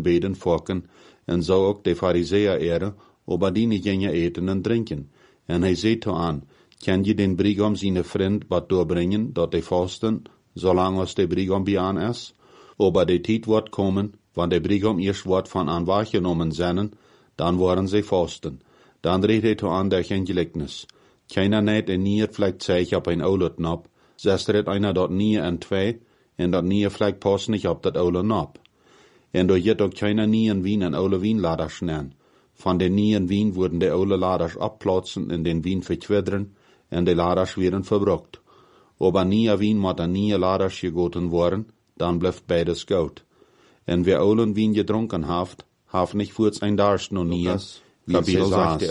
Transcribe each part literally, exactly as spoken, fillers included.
beden fokken, en zo ook de Fariseer ere, ober die niet gingen eten en drinken. En hij zei to aan, kan je den brigom zijn vriend wat doorbrengen, dat de vasten, zolang als de brigom bij aan is? Ober de tijd wordt komen, wanneer de brigom eerst wordt van aan waargenomen zijn, dan worden ze vasten. Dan reed hij to aan der geen gelijkenis. Keiner niet en nier vlekt zich op een oude knop, zes redt einer dat nier en twee, en dat nier vlekt pas niet op dat oude knop. En door jet ook keiner nie en wien en oude wienladers nemen. Van den nie en wien worden de oude laders abplaatsen en den wien verkwidderen, en de laders werden verbrukt. Aber nie wien moet aan nie laders gegoten worden, dan blijft beides goud. En wer oulen wien gedronken haft, haft nicht voorts ein Darst no nie, wie ze sagt,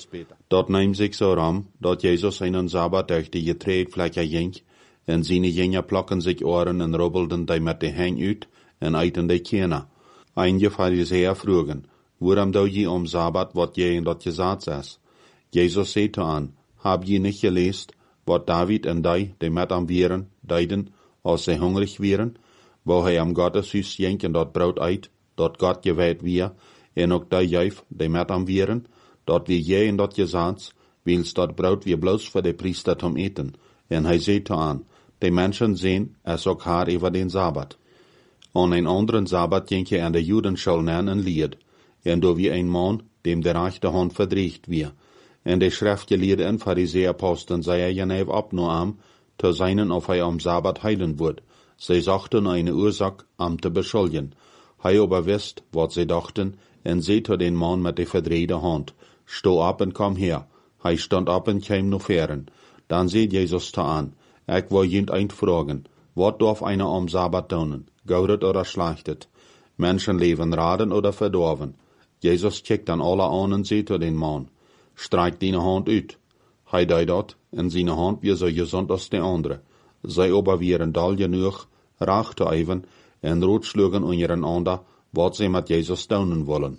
dat neemt zich zo ram, dat Jezus einen Sabbat durch die getreedvlekken ging, en seine Jünger plakken zich oren en rubbelden die met de hang uit, en eiten de kena. Einige Pharisäer vroegen, waarom doe je om Sabbat wat je in dat gezegd is? Jezus zei to aan, hab je niet geleest, wat David en die, die met am wieren, deiden, als ze hungrig wieren, wo hij am Gottes huis ging en dat brood uit, dat God gewijd weer, en ook die juif, die met am wieren, dat wie je in dat gezegd, wils dat brood weer bloos voor de priester om eten. En hij zei to aan, de mensen zien, es ook haar over den Sabbat. An een anderen Sabbat ging je aan de Judenschule neer en leerd, en door wie een man, dem de rechte hand verdreigt weer. En de schriftgeleerden en Pharisäer posten zei je neef op no am, te zijnen of hij am Sabbat heilen wordt. Zij zochten eine Ursache, am te beschuldigen. Hij aber wist, wat zij dachten, en zei to den man met de verdrehte hand, sto op en kom her. Hij stond op en kwam no feren. Dan zei Jezus te aan, ik wil jent eind vragen, wat darf einer am Sabbat doen, goudet oder schlechtet? Menschen leven raden oder verdorven? Jezus kijkt dan alle aan en zei to den man, streik deine hand uit. Hij deed dat, en zijn hand weer zo gezond als de andere. Zij aber wieren dal genoeg, raag te even, en rotslugen ondereinander, wat zij met Jezus doen willen.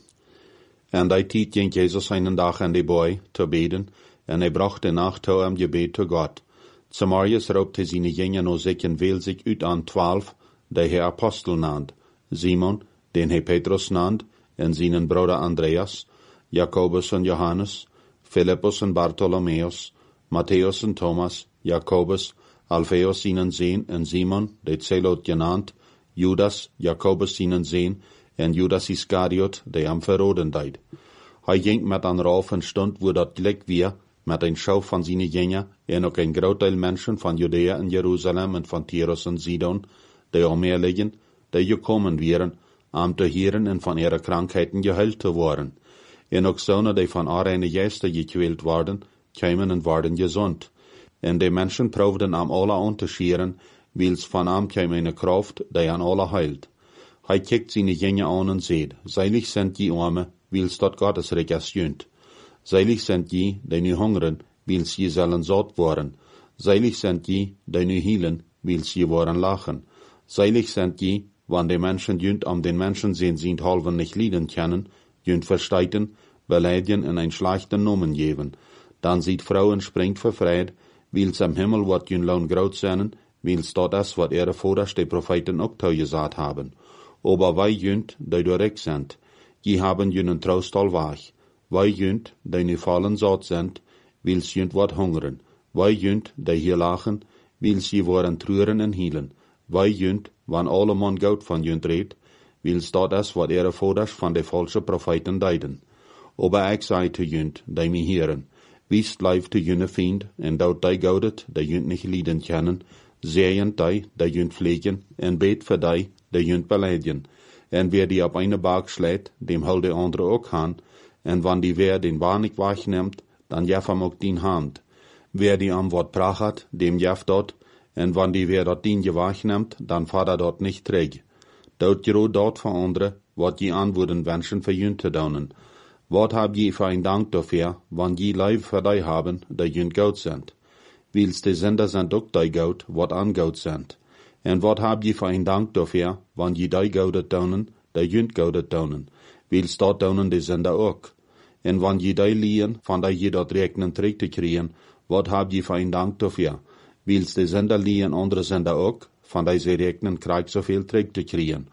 En die tijd ging Jezus einen dag aan de boy te beden, en hij bracht de nacht toe am gebed te God. Zamarius roepte zijn Jünger no zich en wählt zich uit aan twaalf, die hij Apostel nannt. Simon, den hij Petrus nannt, en zijn broeder Andreas, Jacobus en Johannes, Philippus en Bartholomeus, Matthäus en Thomas, Jacobus, Alphaeus seinen Zehn en Simon, de Zelot genannt, Judas, Jacobus seinen Zehn, en Judas Iscariot, de am verroden deed. Hij ging met aan rauf en stund, wo dat gelijk weer, met een schouw van zijn Jünger, en ook een groot deel mensen van Judea en Jeruzalem en van Tyrus en Sidon, die omher liggen, die gekomen wären, am te heren en van ihre krankheiten geheilt te worden. En ook zonen die van arene geesten gekwält worden, kwamen en worden gezond. En de mensen proefden am alle aan te scheren, wils van am kwam eine Kraft, die an alle heilt. Hij kijkt zijn Jünger aan en zegt, seilig sind die Arme, wils dat Gottes Reich is jönt. Seilig sind die, die nu hungeren, wils je zullen zat worden. Seilig sind die, die nu hielen, wils je worden lachen. Seilig sind die, wann de Menschen jönt am den Menschen sehen sind halven nicht lieden können, jönt versteiten, beleidigen en ein schlechten Nomen geben. Dan sieht Frauen springt verfreit, wils am Himmel wat jün laun groot zijn, wils dat is wat ihre Voders de Propheten ook gesagt haben. Aber wij jönt, die direkt sind, die haben jünen Trost al wach. Wij jönt, die nu fallen zat sind, wils jönt wat hungeren. Wij jönt, die hier lachen, wils je worden treuren en hielen. Wij jönt, wann alle man goud van jönt reed, wils dat is wat ihre Voders van de falsche Propheten deiden. Aber ik zei te jönt, die me heren, wiest leif te jünne Fiend, en dout die goudet, die jönt nicht lieden kennen, zeeën die, die jönt pflegen, en beet voor die, die jönt beleiden. En wer die op eine Baak schlägt, dem hol de andere ook aan, en wann die wer den Warnig wegneemt, dan jef hem ook dien hand. Wer die am Wort prachat, dem jef dort, en wann die wer dat dien je wegneemt, dan vader dort nicht träg. Dout je dort voor andere, wat je aanwoorden wenschen voor jönt te doen. Wat hab je für ein Dank dafür, wann je Leib für die haben, die jünt gout sind? Wils de Sünder sind ook die gout, wat angout sind. En wat hab je für ein Dank dafür, wann je die goudet donen, die jünt goudet donen? Wils dat donen de Sünder ook. En wann je die liehen, van die je dat rekenen terug te kriegen, wat hab je für ein Dank dafür? Wils de Sünder liehen andere Sünder ook, van die ze rekenen krijg zoveel terug te kriegen.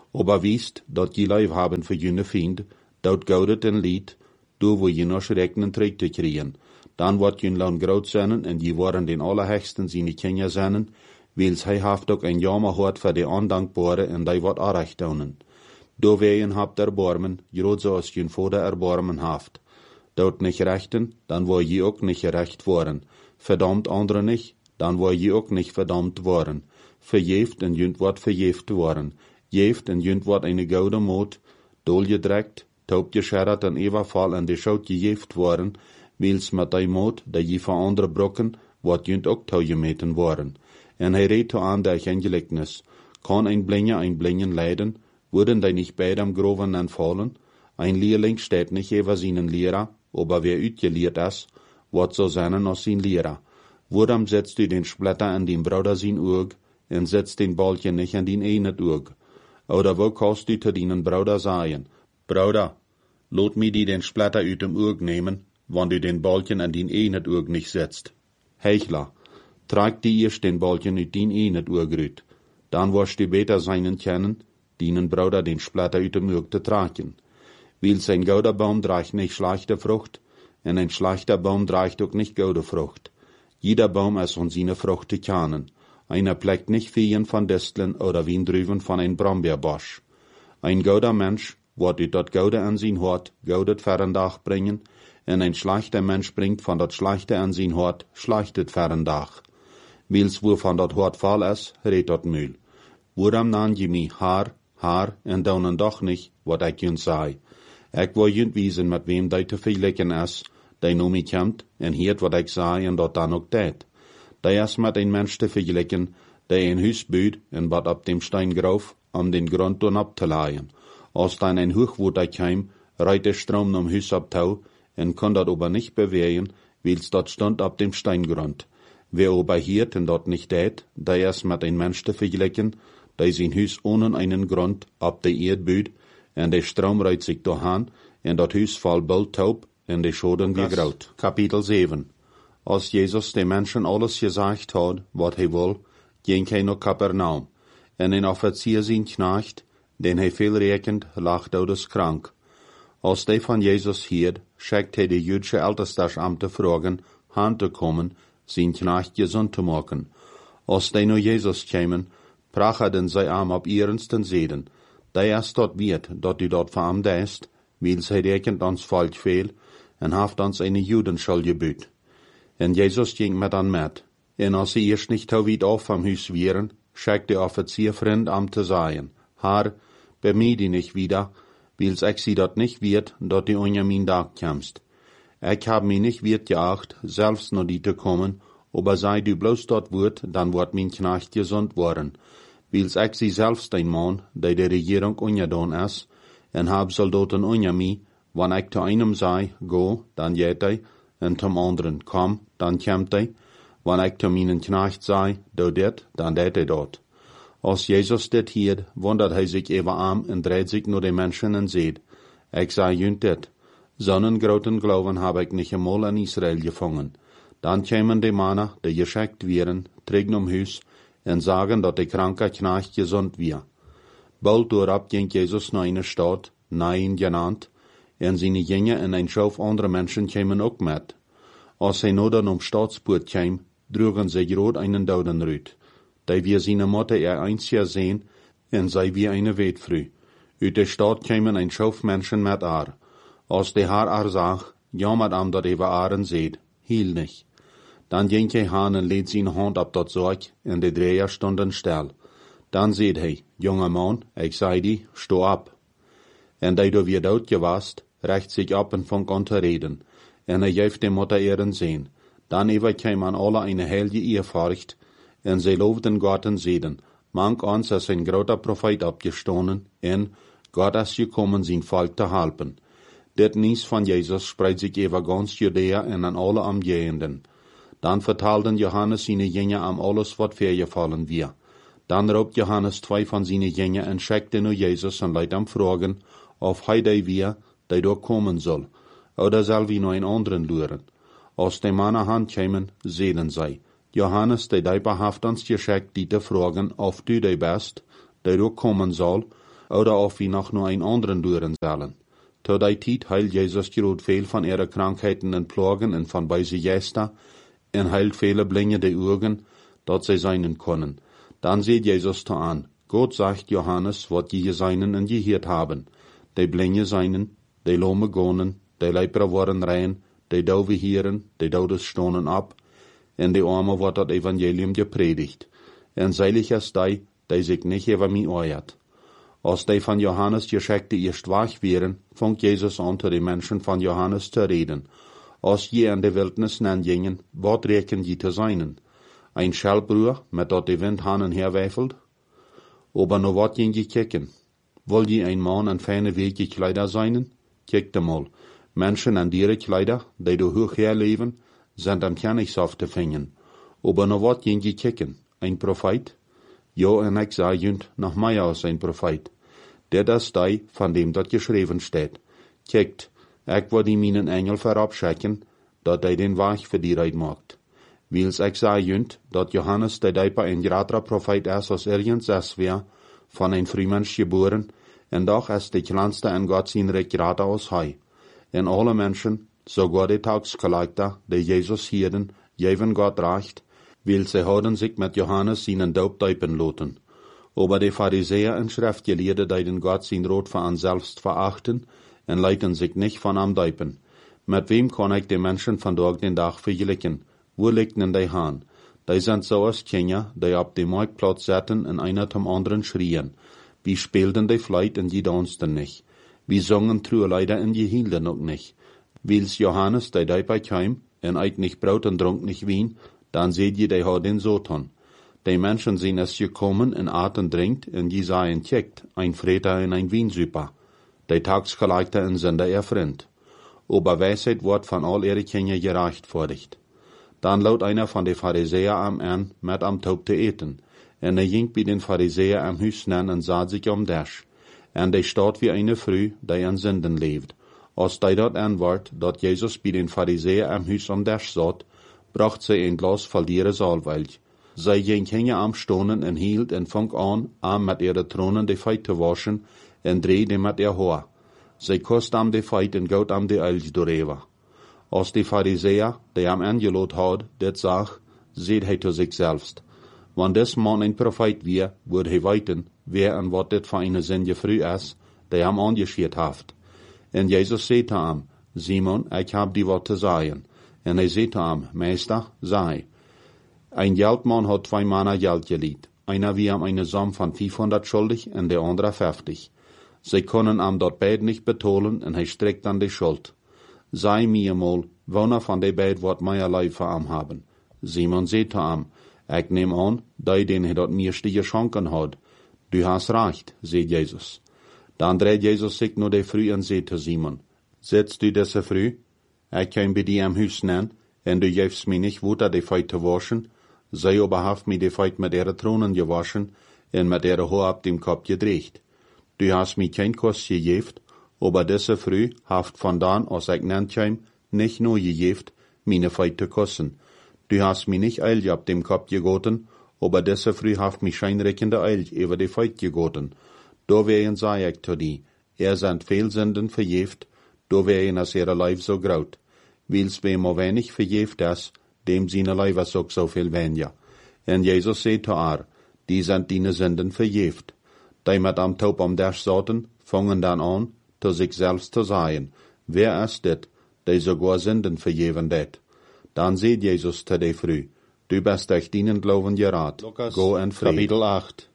Aber wiest, dat je lief haben für jene Fiend, dat gaudet en lied, du wo je noch schrecknen terug te kriegen. Dan wordt je lang groot zijn en je worden den allerhechsten zijn Kinder zijn, wils hij haft ook een jammer hoort voor de ondankbare en die wordt arrecht doen. Do weien habt erbarmen, groot zoals je vader erbarmen haft. Dort nicht rechten, dan wil je ook nicht gerecht worden. Verdammt andere nicht, dan wil je ook nicht verdammt worden. Verjeft en junt wordt verjeft worden. Jeft en junt wordt een gouden moot, doorgedrekt, taub gescherret en evenval en de schout gejeft worden, wils met die moot, dat je van andere brokken, wordt junt ook touwgemeten worden. En hij reed aan der gelijknis. Kan een blinje een blinjen leiden, worden die nicht beidem groven en vallen? Ein Lehrling steht nicht über seinen Lehrer, aber wer utgeleerd is, wird so sein als sein Lehrer. Worum setzt du den Splitter an den Bruder sein Oog, en setzt den Balken nicht an den einen Oog? Oder wo kannst du zu deinen Bruder sagen, Bruder, lot mi die den Splitter uit dem Oog nehmen, wann du den Balken an den einen Oog nicht setzt? Heuchler, trag die erst den Balken uit den einen Oog rüt, dann wirst du beter seinen kennen, deinen Bruder den Splitter uit dem Oog te tragen. Wils ein gouder Baum draagt nicht schlechte Frucht, en ein schlechter Baum draagt auch nicht goude Frucht. Jeder Baum ist von seine Frucht te kennen. Einer pleckt nicht Feen von Disteln oder Wiendrüven von ein Brombeerbosch. Ein gouder Mensch wird ut dat goude an sein Hort goudet Ferendach bringen, en ein schlechter Mensch bringt von dat schlechte an sein Hort schlechtet Ferendach. Wils wo von dat Hort fall is, redt dat Mühl. Woram nan je mi haar, haar, en daunen doch nicht, wat ik junt sei. Ik wil junt wiesen met wem die te vergelijken is, die nu mij komt en heert wat ik zei en dat dan ook deed. Die is met een mens te vergelijken, die een huis bouwt en wat op dem Stein grauf, om den grond doen op te laaien. Als dan een hoogwoord kwam, rijdt de stroom om huis op touw en kon dat aber nicht bewegen, wils dat stond op dem Steingrund. Wer aber heert en dat nicht deed, die is met een mens te vergelijken, die zijn huis ohne einen Grund op de Erd bouwt, en de stroom rijdt zich doorhaan, en dat huis valt bald taub, en de schoden weer groot. Kapitel zeven. Als Jezus de mensen alles gezegd had, wat hij wil, ging hij naar Kapernaum. En een officier zijn knecht, den hij veel rekent, lag dodeskrank. Als hij van Jezus hierd, schickt hij de Jüdische Ältestesamte vragen, aan te komen, zijn knecht gezond te maken. Als hij naar Jezus kwamen, prachten zij am op ernsten zeden. Da is dat weet, dat u dat van hem deist, wils hij rekent ons volk veel, en haft ons eine Judenschuld gebüht. En Jezus ging met aan met, en als sie eerst nicht so weit auf vom Huis wären, schickt der Offizier Freund am te sagen, Herr, bemühe dich nicht wieder, wils ich sie dat nicht wird, dat du unter mein Dach kommst. Ich hab mich nicht wird geacht, selbst noch die zu kommen, aber sei du bloß dort wird, dann wird mein Knecht gesund worden. Wils ich sie selbst ein Mann, der der Regierung unterdon ist, en hab Soldaten unter mich, wann ich zu einem sei, go, dann geht er, en zum anderen, komm, dann kommt er, wann ich zu meinen Knecht sei, do det, dann det er dort. Als Jesus dit hiert, wundert hij sich even am en dreht sich nur den Menschen en seht, ich sei junt dit, sonnengroten Glauben hab ich nicht einmal in Israel gefangen. Dann kämen die Männer, die geschickt wären, trägen um Hus, en sagen, dat de kranke Knecht gesund wir. Bald durab ging Jesus nach einer Stadt, Nain genannt, en seine Jünger en ein Schauf andere Menschen kämen auch mit. Als hij nu dan um Staatspoort kwam, droegen sie groot einen Daudenrüt. Die wir seine Mutter er einziger sehen, en sei wie eine Weetfrüh. Uit de Stadt kämen ein Schauf Menschen mit Aar. Als de haar Aar sag, jammert am dat über Aaren seht, hiel nicht. Dann ging hij han en leed zijn Hand op dat Zorg, en de Dreher stonden stil. Dan seht hij, junger Mann, ich sei die, sto ab. En die du weer dood gewast, recht sich ab en fang an te reden, en hij geeft de Mutter ihren Sehen. Dan even kwam an alle eine heilige Ehrfurcht, en sie loofden Gott en zeiden, mank ons is een groter Prophet opgestonden, en Gott is gekommen zijn volk te helpen. Dit nieuws van Jezus spreidt sich over ganz Judäa en an alle Umgehenden. Dan vertelden Johannes seine Jünger am alles, wat vorgefallen wir. Dan roept Johannes zwei von seine Jünger en schickte nur Jesus en leidt am fragen, of hij die wir, die door komen soll, oder soll wie noch een anderen luren. Als die Männer handkämen, sehen zij, Johannes, die die behaft ons geschickt, die te fragen, of du die bist, die door komen soll, oder of wie noch nur ein anderen duren zullen. Tot die tijd heilt Jesus groot veel van ihre Krankheiten en Plagen en van bij sie Gäste, en heilt viele Blinde die Augen, dat sie seinen können. Dann sieht Jesus da an. Gott sagt Johannes, wat je seinen en geheert haben. Die Blinde seinen, die Lome gonen, die Leipere worden rein, die Dove hieren, die Dodes stonen ab, en die Arme wordt dat Evangelium gepredigt. En seilig ist die, die sich nicht über mich oert. Als die von Johannes Geschichte erst wach wären, fängt Jesus an, zu den Menschen von Johannes zu reden. Als je in die Wildnis gingen, wat reken je zu seinen? Ein Schellbruch, mit dat die Wind hanen herweifelt? Aber no wat jen je kicken? Will je ein Mann an feine Wege Kleider seinen? Kick mal. Menschen an ihre Kleider, die du hoch herleben, sind am Königshof zu finden. Aber no wat jen je kicken? Ein Prophet? Ja, en ik zei junt nog mij als een profeet. Dat is die van dem dat geschreven staat. Kijkt, ik wil die mijn engel verabschicken, dat hij den weg voor die reid maakt. Wils ik zei junt, dat Johannes de dijper een groter profeet is als ergens is weer, van een Frühmensch geboren, en doch is de kleinste en God zijn rijk groter als hij. En alle mensen, sogar de tagsgelijkte, die Jesus hielden, geven God recht, weil sie hadden sich mit Johannes seinen Doop deupen laten. Aber die Pharisäer und Schriftgelehrte, die den Gott sein Rot von an selbst verachten, und leiten sich nicht von am deupen. Mit wem kann ich die Menschen von Tag den Tag vergleichen? Wo liegen die Hahn? Die sind so als Kinder, die auf dem Marktplatz sitzen und einer zum anderen schrien. Wie spielten die Fleit und die tanzten nicht. Wie sangen Truleider und die hielten auch nicht. Wils Johannes, der dabei kam, und ich nicht Brot und trank nicht Wein, dann seht ihr, die hat den Soton. Die Menschen sind es gekommen und aten trinkt, und die seien checkt, ein Freter und ein Wiensuper. Die Tagsgeleikte und sind ihr Freund. Aber Weisheit wird von all ihre Kinder gerechtfertigt. Dann laut einer von den Pharisäer am an, mit am Taub zu eten. Und er ging bei den Pharisäer am Hüs nen und sah sich um Dash. Und die steht wie eine Früh, die an Sünden lebt. Als die dort antwort, dat Jesus bei den Pharisäer am Hüs um Dash satt, bracht sie ein Glas voll ihre Salbwelch. Sie ging hinge am Stonen und hielt und fang an, am mit ihre Thronen die Feit zu waschen und drehte mit ihr Haar. Sie kost am die Feit und gaut am die Elch durcheva. Als die Pharisäer, die am angelot had, dit sag, seht he zu sich selbst. Wenn des Mann ein Prophet wir, würde he weiten, wer und wat dit für eine Sünde früh ist, die am angeschiert haft. Und Jesus seht am, Simon, ich hab die wat zu sagen. En hij zei te hem, Meester, zei, ein Geldmann hat zwei Männer Geld geliehen. Einer wie ihm eine Summe von vierhundert schuldig und der andere fünfzig. Sie können ihm dort beid nicht betollen und er streckt an die Schuld. Sei mir mal, wonner von de beid wird meierlei für ihm haben. Simon zei te ihm, ich nehm an, die den er dort meiste geschenken hat. Du hast recht, sagt Jesus. Dann dreht Jesus sich nur de früh und zei te Simon, sitzt du diese früh? Ich kam bei dir am Hüs nen, und du gibst mir nicht Wutter, die Feit zu waschen, sei aber haft mir die Feit mit ihre Thronen gewaschen, und mit ihre Haar ab dem Kopf gedreht. Du hast mir kein Kuss gegeft, aber diese früh haft von dann, als ich nennt kam, nicht nur gegeft, meine Feit zu kussen. Du hast mir nicht Eil ab dem Kopf gegoten, aber diese früh haft mich scheinreckende Eil über die Feit gegoten. Da wären sei ich zu dir, er sind Fehlsünden verjeft, da wären as ihre Leib so graut. Wils wem o wenig verjeft is, dem seine Leib is auch so viel weniger. En Jesus sagt zu ihr, die sind deine Sünden verjeft. Die mit am Taub am Dash saßen, fangen dann an, zu sich selbst zu sagen, wer ist dit, die sogar Sünden verjeven det? Dann sieht Jesus zu der früh, du bist durch deinen Glauben gerat, go in Frieden. Kapitel acht.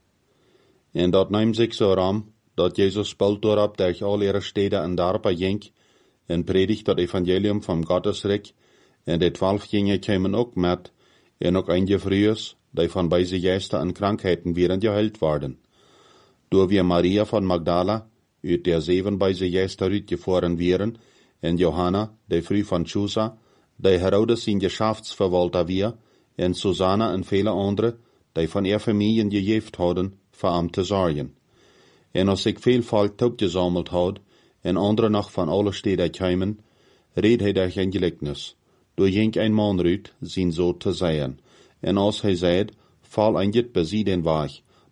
En dat neemt sich so ram, dat Jesus bald dorab durch all ihre Städte en Dorpen ging, en predigt dat Evangelium vom Gottesreich, en de twaalf gingen kämen ook met, en ook einige Frühes, die von beise Geister en Krankheiten wären geheilt worden. Door wir Maria von Magdala, uit der zeven beise Geister uitgefahren wären, en Johanna, die früh von Chusa, die Herodes sein Geschäftsverwalter wir, en Susanna en viele andere, die von ihr Familien gejeft hadden, für am zu sorgen. En als sich viel Volk gesammelt had, en andere noch von alle Städten kämen, red hij durch ein Gleichnis. Du ging ein Mann rüt, sein so zu sehen. En als hij zei, fall ein Jit bei sie den Weg,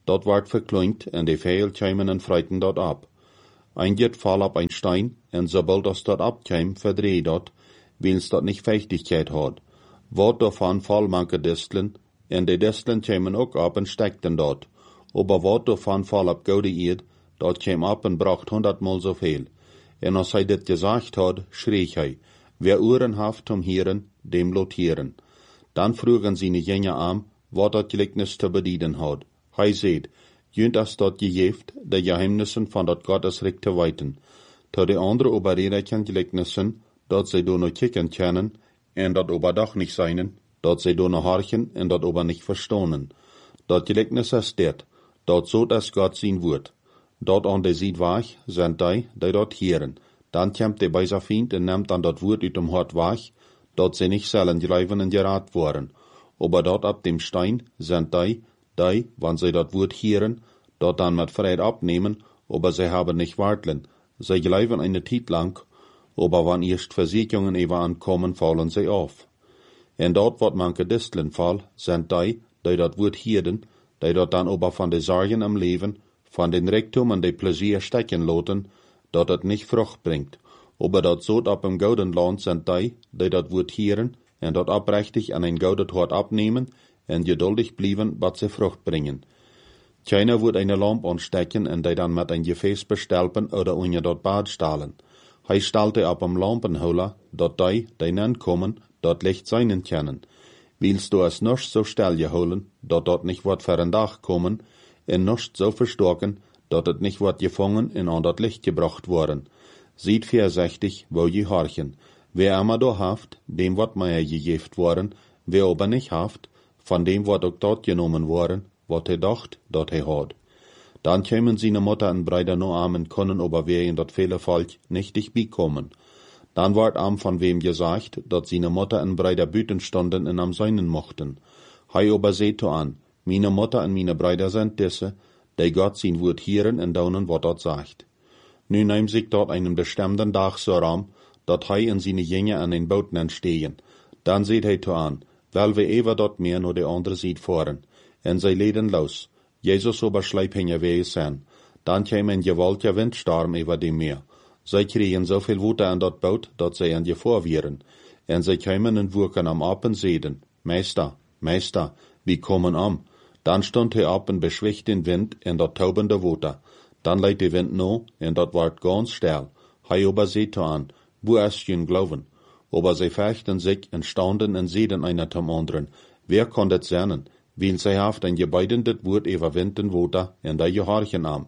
dort ward verkleint, en de Vijel kämen en freiten dort ab. Ein jet fall ab ein Stein, en sobald das dort abkäm, verdreh dort, weil's dort nicht Feuchtigkeit hat. Wort davon fall manche Disteln, en de Disteln kämen auch ab en steckten dort. Aber wort davon fall ab gode Erd, dort käm ab en bracht hundertmal so viel. En als hij dit gesagt hat, schrie hij, wer Ohren haft zum Hören, dem lotieren. Dann frugen sie nicht jene an, wat dat Gleichnis te bedienen hat. Hij seht, jünt as dort gejeft, de Geheimnissen van dat Gottesreich te weiten. Te de andere oberredeken Gleichnissen, dat zij do noch kicken kennen, en dat oberdach nicht seinen, dat zij do noch horchen, en dat ober nicht verstonen. Dat Gleichnis is dit, dat so das Gott zien wordt. Dort an de ziet wach, zijn die, die dort hieren. Dan komt de bij zijn vriend en neemt dan dat woord uit dem hart wach, dat ze nicht sollen geleiven en geraad worden. Aber dort ab dem Stein zijn die, die, wann sie dat woord hieren, dort dan met vrijheid abnehmen, aber sie haben nicht wartlen. Sie geleiven eine Zeit lang, aber wann erst Versicherungen ewa ankommen, fallen sie auf. En dort wat manche Disteln fall, zijn die, die dat woord hieren, die dort dan aber van de Sorgen am Leben, van den Reichtum en de Plezier stecken loten, dat het nicht Frucht bringt. Aber dat so ab im gouden Land sind die, die dat woord hieren, en dat oprechtig an ein goudet hart abnehmen, en geduldig blieben, wat sie Frucht bringen. Keiner wird eine Lampe anstecken en die dann mit ein Gefäß bestelpen oder unje dat Bad stahlen. Hij stalte ab am Lampenholer, dat die, die nankommen, dat Licht seinen können. Willst du es nicht so still geholen, dat dort nicht wat für ein Dach kommen, en nicht so verstocken, dat het nicht wat gefangen en an dat Licht gebracht worden. Sieht vierzechtig, wo je horchen. Wer immer do haft, dem wat meier gegeft worden, wer aber nicht haft, von dem wat auch dort genommen worden, wat he dacht, dat he had. Dann kämen seine Mutter en Breider no armen können, aber wer in dat viele Volk nicht dich bekommen. Dann ward am von wem gesagt, dat seine Mutter en Breider büten standen en am seinen mochten. Hei aber seht an, meine Mutter en meine Breider sind disse, die Gott sein Wort hieren en daunen wat dort sagt. Nu neemt sich dort einen bestimmten Tag so ram, dat hij en seine Jünger an den Booten entstehen. Dann seht hij to an, weil wir ever dort mehr nur de andere sieht fahren. En zij leden los. Jesus aber schleip hinge weh sein. Dann käm ein gewaltiger Windstorm über dem Meer. Zij kriegen so viel Wutter an dat Boot, dat zij an je vorwieren. En zij kämen en wurken am Apen seden. Meister, Meister, wie kommen am? Dann stond hij op en beschwicht den Wind en dat taubende Wutter. Dann leidt de Wind no, en dat ward ganz still. Hij aber seht an, wo ist jen glauben? Aber sie fechten sich en staunden en seden einer zum anderen. Wer kon dat zernen? Weil sie haft ein gebeidendet Wort über Wind en Wutter en da je horchen am.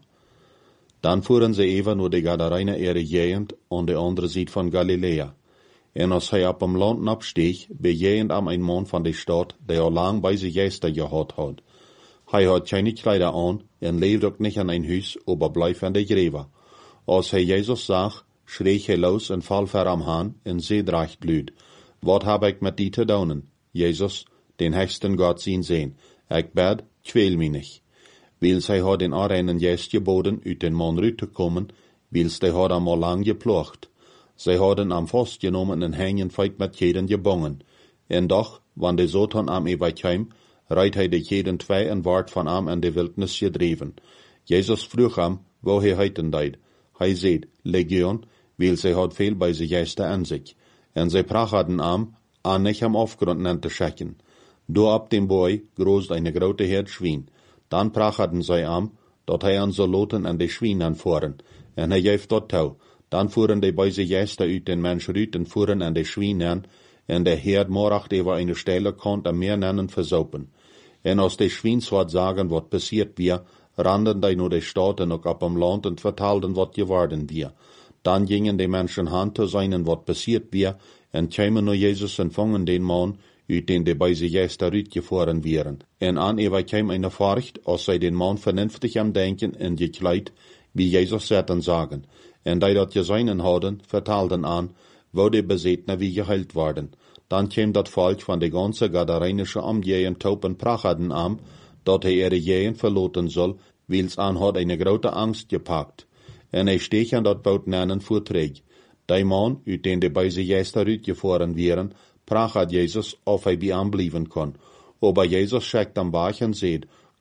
Dann fuhren sie even nur de Gadareine ihre Gegend an de andere Seite von Galiläa. En als hij op am Land absteeg, bejegend am ein Mann von de Stadt, der al lang bei sich Geister gehad had. Hij had keine Kleider an en leefde ook nicht an ein Huis, aber bleef an de Gräber. Als hij Jesus zag, schreeg hij los en val ver am Haan en zee draagt bloed. Wat heb ik met die te doen? Jesus, den hechten Gott zien sehen. Ik bid, kweel mij niet. Wils hij had den arreinen Geist geboden, uit den man ruit te komen, wils hij had am al lang geplocht. Zij hadden am vastgenomen en hängen feit met jeden gebongen. En doch, wann de Satan am ewa kwam, reit hij de jeden twee en ward van am in de wildnis gedreven. Jesus vroeg am, wo hij heiten deed. Hij zeid, Legion, wils hij had veel bij zijn Geister an sich. En zij prachaden am, an nicht am Aufgrund nannte schecken. Do ab dem Boy großt eine grote Herd Schwein. Dann prachaden zij am, dat hij an so loten an de Schwein anfuhren. En hij geeft dat touw. Dan fuhren de bij zijn Geister uit den Mensch rüt en fuhren an de Schwein an, en de Herd moracht über eine Stelle konnt am Meer nennen versaupen. En als de Schwein wat sagen, wat passiert wir, randen die nur de Staaten ook ab am Land en vertalden wat geworden wir. Dann gingen de Menschen hand zu seinen, wat passiert wir, en kämen nur Jesus empfangen den Mann, uit den de bij zijn Geister uitgefahren wären. En an ewa käm eine Furcht, als zij den Mann vernünftig am Denken en gekleid, wie Jesus Satan sagen. En die dat geseinen hadden, vertalden an, wo de Besetner wie geheilt worden. Dann käm dat Volk van de ganze gadareinische Amjeen taupen prachaden am, dat hij ihre Jeen verloten soll, wils an had eine grote Angst gepackt. En hij steeg aan dat boot nennen voortreeg. Die man, uit den de bij zijn Geister uitgefahren wären, prachat Jesus, of hij bij aanblijven kon. Aber Jesus schickt am Bach en zeid,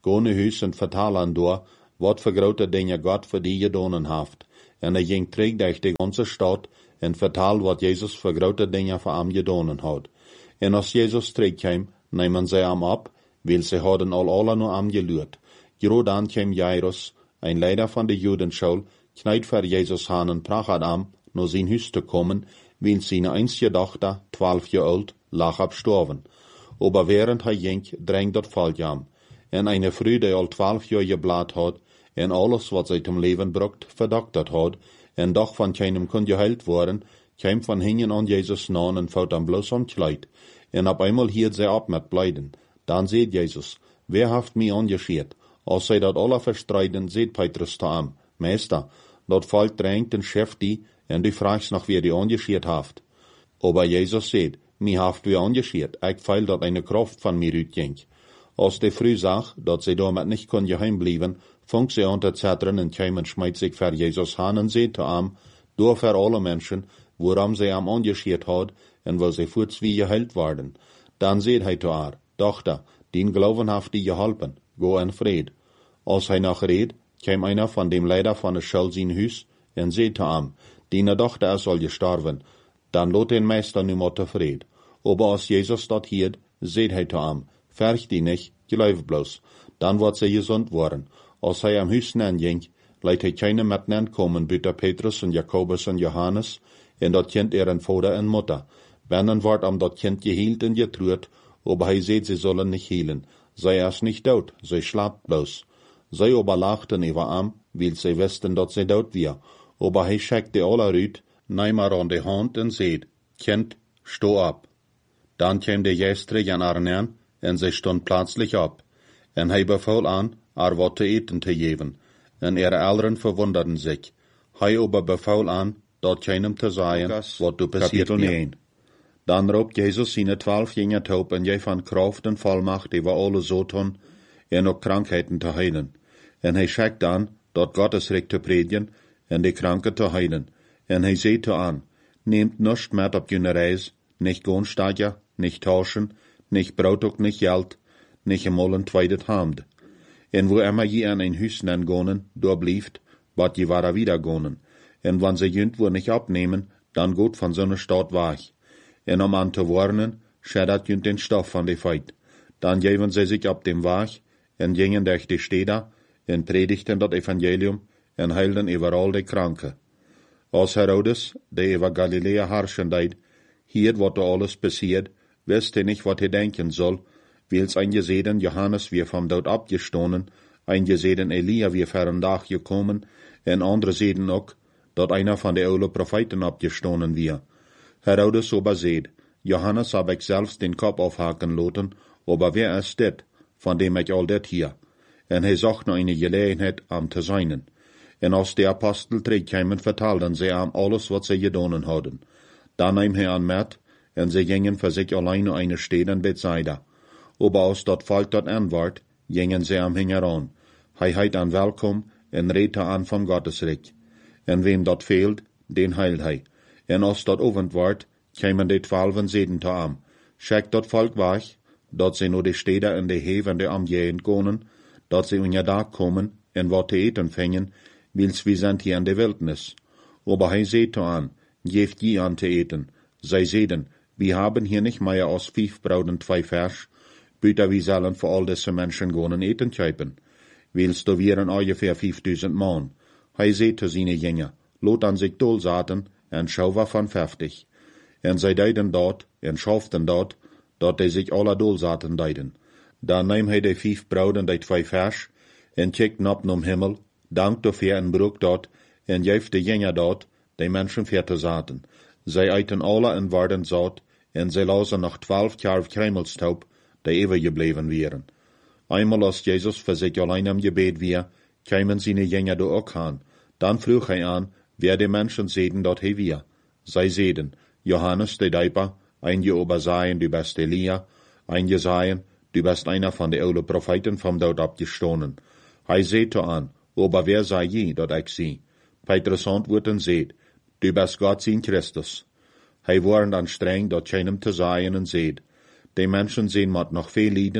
Gå naar huis en vertel aan door, wat voor grote dingen God voor die gedaan heeft. En hij ging terug door de ganze stad en vertel wat Jezus voor grote dingen voor hem gedaan had. En als Jezus terugkwam, namen zij hem op, weil ze hadden al alle naar hem geluid. Gero dan kwam Jairus, een leider van de Judenschule, knijt voor Jezus aan en bracht hem naar zijn huis te komen, weil zijn einzige dochter, twaalf jaar oud, lag abgestorven. Aber während hij ging, drang dat volk hem. En eine vrouw die al twaalf jaar geblaad had, en alles wat zij zum leven bracht, verdokterd had, en doch van keinem kon geheilt worden, kwam van hingen aan Jezus na en fout hem bloos omkleid. En op einmal hield zij op met blijden. Dan zei Jezus, wer heeft mij aangescheerd? Als zij dat alle verstrijden, zei Petrus te hem, Meester, dat volk drängt en scheft die, en du fragst nach wie die aangescheerd heeft. Aber Jezus zei, mij heeft wie aangescheerd, ik feil dat eine kracht van mij uitging. Als de vrouw zag, dat zij damit nicht kon geheim blijven, fong sie an te zetteren en kwam en schmeidt zich voor Jezus aan en zei te hem, door voor alle mensen, waarom zij hem aangescheerd had, en wil zij voorts wie geheilt worden. Dan zei hij te haar, Dochter, dien Glauben heeft die geholpen, go in vrede. Als hij nog reed, kwam einer van dem leider van de schul zijn huis, en zei te hem, die dochter is al gestorven, dan lot den meester nu maar tevreden. Aber als Jezus dat hield, zei hij te hem, verg die nicht, geloof bloos, dan wordt zij gezond worden. Als hij am huis nen ging, leidt hij keine met nen komen, buiten Petrus en Jacobus en Johannes, en dat kind er een vader en moeder. Binnen wordt am dat kind geheeld en getruurt, aber hij zei, sie sollen nicht heelen. Zij is nicht dood, zij slaapt bloos. Zij aber lachten über am, weil zij wisten dat zij dood weer. Aber hij schekte alle uit, nam haar aan de hand en zei, Kind, sto op. Dan kwam de geest terug aan haar neer, en zij stond plötzlich op. En hij beval aan, haar wat te eten te geven. En ihre Eltern verwunderten zich. Hij aber beval aan, dat keinem te zeggen, wat du passiert mir. Dan roept Jezus zijn twaalf jingen op en jij van kracht en volmacht over alle zoten en ook krankheden te heilen. En hij schickt dan, dat Gottes recht te predigen en de kranken te heilen. En hij zei te aan, neemt nichts met op jullie reis, nicht Gohnstadja, nicht tauschen, nicht brood ook nicht geld, nicht eenmaal een tweede hand. En wo immer je an ein huis nen gonen, door blieft, wat je wara wieder gonen. En wann ze jünt wo nicht abnehmen, dan gut van zo'n stad weg. En om aan te warnen, schädert jünt den Stoff van de feit. Dan geven ze zich op dem weg, en gingen durch de steden, en predigten dat evangelium, en heilden overal de kranken. Als Herodes, de over Galilea herrschen deed, hier wat er alles passiert, wist hij niet wat hij denken soll, wils eingesehen Johannes wie vom Tod abgestoßen, eingesehen Elia wie vor een Dag gekommen, en andere sehen ook, dat einer von de oude Propheten abgestoßen wie. Herodes aber seht, Johannes hab ich selbst den Kopf aufhaken lassen, aber wer ist dit, von dem ich all dit hier? En hij zocht naar eine Gelegenheit, am te seinen. En als de Apostel terugkwamen, vertelden sie am alles, wat sie gedaan hadden. Dan nahm hij aan met, en sie gingen für sich allein naar eine Stad in Bethsaida. Aber als dat volk dat antwoord, gingen sie am hingeran. Hij heit an welkom, en redte an vom Gottesreich. En wem dat fehlt, den heilt hij. En als dat ovend wordt, kwamen de twaalfen zeden te am. Schickt dat volk weg, dat ze naar de steden en de heven de amgeen konen, dat ze unja dag komen en wat te eten vingen, wils we zijn hier in de wildnis. Aber hij zei te an, geeft je an te eten. Zij zeiden, we haben hier nicht mehr als vijf brood en twee vers, buiten we zullen voor al deze mensen gaan eten kuipen. Wils da wären ungefähr vijfduizend man. Hij zei te zijn jingen, lot an zich dol zaten, en schau war van vijftig. En zij deiden dat, en schaften dat, dat hij zich alle dol zaten deiden. Dan neem hij de vijf brood en de twee vers, en kijkt op naar Himmel, dankt dafür en broek dat, en geeft de jingen dat, de mensen veertig zaten. Zij eten alle en waren zat, en zij lazen nog twaalf jaar kruimelstaub, die overgebleven wären. Einmal als Jezus für sich allein am Gebet war, kamen seine Jünger da auch an. Dann frug hij an, wer die Menschen sehen dort he wir. Zij sehen, Johannes de Deiper, einige aber sagen, du bist Elia, einige sagen, du bist einer von den oude Propheten vom Tod abgestoßen. Hij seht an, aber wer sei je, dat ich sie? Petrus antwortet und seht, du bist Gott sein Christus. Hij waren dann streng, dat keinem te sagen und seht, die Menschen sehen mat noch viel Lieden,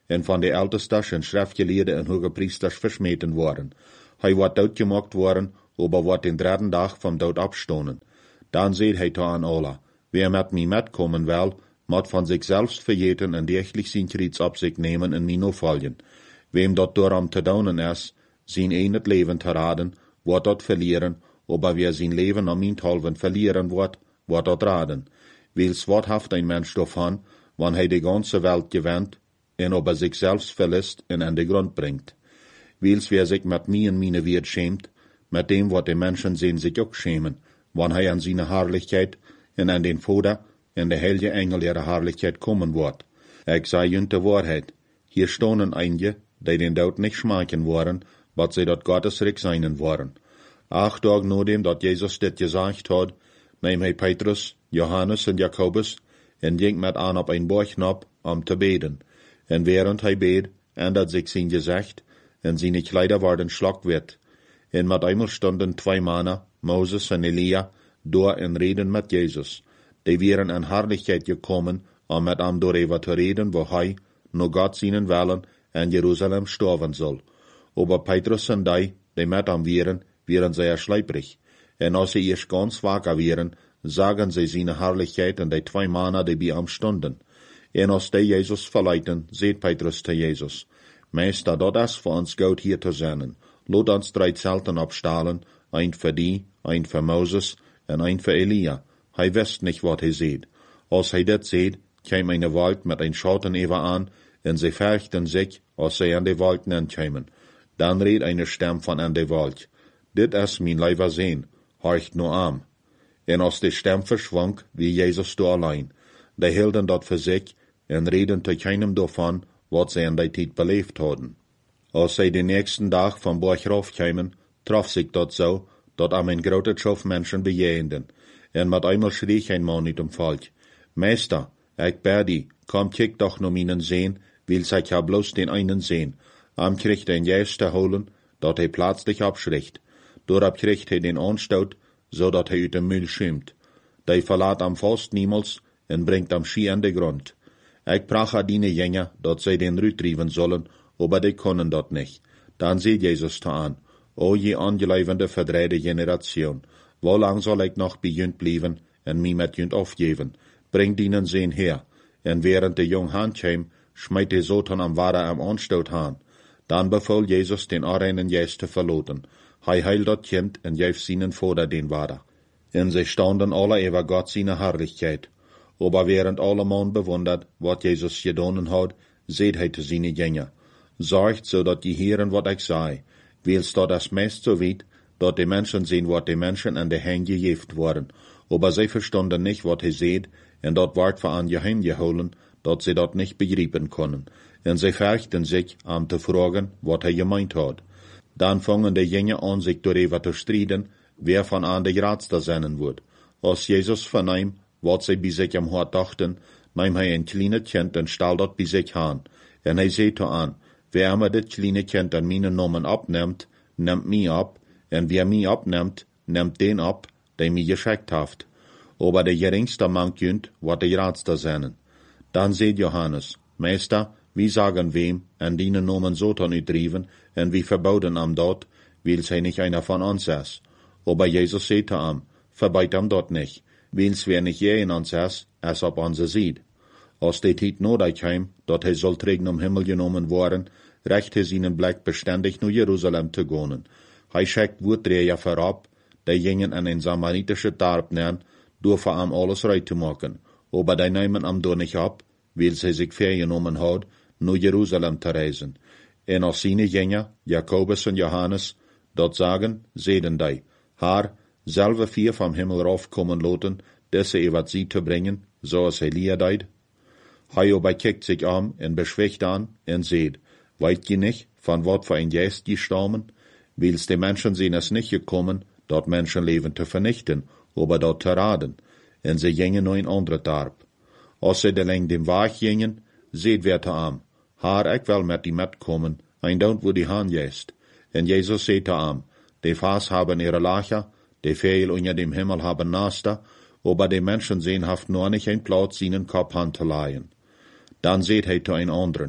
en van de ältestas en schriftgeleerden en hogepriesters versmeten worden. Hij wordt doodgemaakt worden, aber wordt den dritten dag van dood opstonden. Dan zei hij aan alle, wer met mij metkomen wil, moet van zichzelf vergeten en dergelijk zijn kruis op zich nemen en mij volgen. Wem dat door hem te doen is, zijn een het leven te raden, wordt dat verlieren, aber wer zijn leven om mijnthalven verlieren wordt, wordt dat raden. Wils wat heeft een mens daarvan, wanneer hij de ganze welt gewinnt, en aber zichzelf verliest en aan de grond brengt. Wils wer zich met mij en mijn woord schämt, met dem wat de mensen zijn zich ook schämen, wanneer hij aan zijn Herrlichkeit en aan den Vader en de heilige Engel ihrer Herrlichkeit kommen wordt. Ik zei junt de waarheid, hier stonden einige, die den dood niet schmaken worden, wat zij dat Gottes Reich seinen worden. Acht dagen nadem dat Jezus dit gezegd had, neem hij Petrus, Johannes en Jakobus en ging met aan op een bergnop om te beden. En während hij beed, ändert zich zijn gezicht en zijn kleider worden schlagwit. En met einmal stonden twee mannen, Moses en Elia, door en reden met Jezus. Die wären in Herrlichkeit gekommen, om met hem door te reden, wo hij, no God zijn willen, in Jeruzalem sterven zal. Aber Petrus en die, die met hem wären, wären sehr schleiprig. En als sie eerst ganz wacker wären, sagen sie seine Herrlichkeit en die twee mannen, die bij hem stonden. En als die Jezus verleiten, seht Petrus te Jezus, Meester, dat is voor ons goed hier te zijn. Laat ons drie zelten opstalen, een voor die, een voor Moses en een voor Elia. Hij wist niet wat hij zeed. Als hij dit zeed, kwam een wolk met een schatten even aan, en zij verchten zich, als zij aan de wolk kwamen. Dan reed een stem van aan de wolk. Dit is mijn lieber Zoon, horcht nu aan. En als de stem verschwonk, wie Jezus door alleen. Die hielden dat voor zich, en reden te keinem daarvan, wat zij in die tijd beleefd hadden. Als zij de nächsten dag van Borchhof kwamen, trof zich dat zo, dat aan een grote schof mensen bejegenden. En met eenmaal schrie een man uit dem volk, Meester, ik bid die, kom kijk toch naar mijn Zoon, wils ik ja bloos den einen Zoon. Am kriegt een juist te holen, dat hij plötzlich abschrikt. Doorop kriegt hij den aanstoot, zodat hij uit de muil schimt. Die verlaat am vast niemals en brengt am schie aan de grond. Ik prach aan die jengen, dat zij den uitdrijven zullen, aber die kunnen dat niet. Dan zei Jezus te aan, o je ongeloofende verdreide generation, hoe lang zal ik nog bij junt blijven en mij met junt afgeven? Breng dienen Zoon her. En während de jong hand kwam, smijt de Satan am Wader am aanstoot aan. Dan beval Jezus den arenen juist te verloten. Hij heilt dat kind en geeft seinen Vader den Wader. En zij standen alle over Gott seine Herrlichkeit. Aber während alle man bewundert, wat Jezus gedaan had, zeed hij te seine Jünger. Zorgt, zodat die heren wat ik zei. Wils dat is meest zo weit, dat de mensen zien wat de mensen aan de hand gegeven worden. Aber zij verstonden niet wat hij zeed, en dat wordt voor aan geheim gehouden, dat ze dat niet begrijpen konden. En zij verchten zich om te vragen wat hij gemeint had. Dan vangen de Jünger aan zich door te strijden, wer van aan de grootste zijn wordt. Als Jezus verneem, wat zij bij zich am hart dachten, neem hij een kleine kind en stel dat bij zich aan. En hij zei te aan, wer me dit kleine kind aan mijn namen opneemt, neemt mij op, en wie mij opneemt, neemt den op, die mij geschickt heeft. Aber de geringste mank junt, wat de grootste zijn. Dan zei Johannes, Meester, wie sagen wem, en dienen nomen Satan uitdrijven, en wie verboden am dat, wils hij niet einer van ons is. Aber Jezus zei te hem, verbeid hem dat niet, wils wer niet je in ons is, es op onze ziet. Als de tijd nodig heim, dat hij zal terug om Himmel genomen worden, recht hij zijn blik beständig naar Jeruzalem te gaan. Hij schickt woordreger voorop, die gingen in een samaritische dorp neer, door voor hem alles right te maken. Aber die nemen hem door niet op, wils hij zich vergenomen had, naar Jeruzalem te reizen. En als seine Jünger, Jakobus en Johannes, dat sagen, zeiden die, haar, selve vier vom Himmel raufkommen laten, deze evat sie te brengen, zoals Elia deed. Hij aber kijkt zich om en beschwicht aan en zeid, weet je niet, van wat voor een geest je stammen? Wils de mensen zijn es niet gekommen, dat mensenleven te vernichten, aber dat te raden. En ze gingen naar een andere dorp. Als ze de lang dem Weg gingen, zeid wer te am, haar, ik wil met die metkomen, en don't wo die haan jest. En Jezus zei te am, de vaas haben ihre Lacher, de veel onder dem Himmel haben Naster, aber de mensen zijn haft nur nicht ein Platz seinen Kopf an te leihen. Dan zeid hij te een anderen,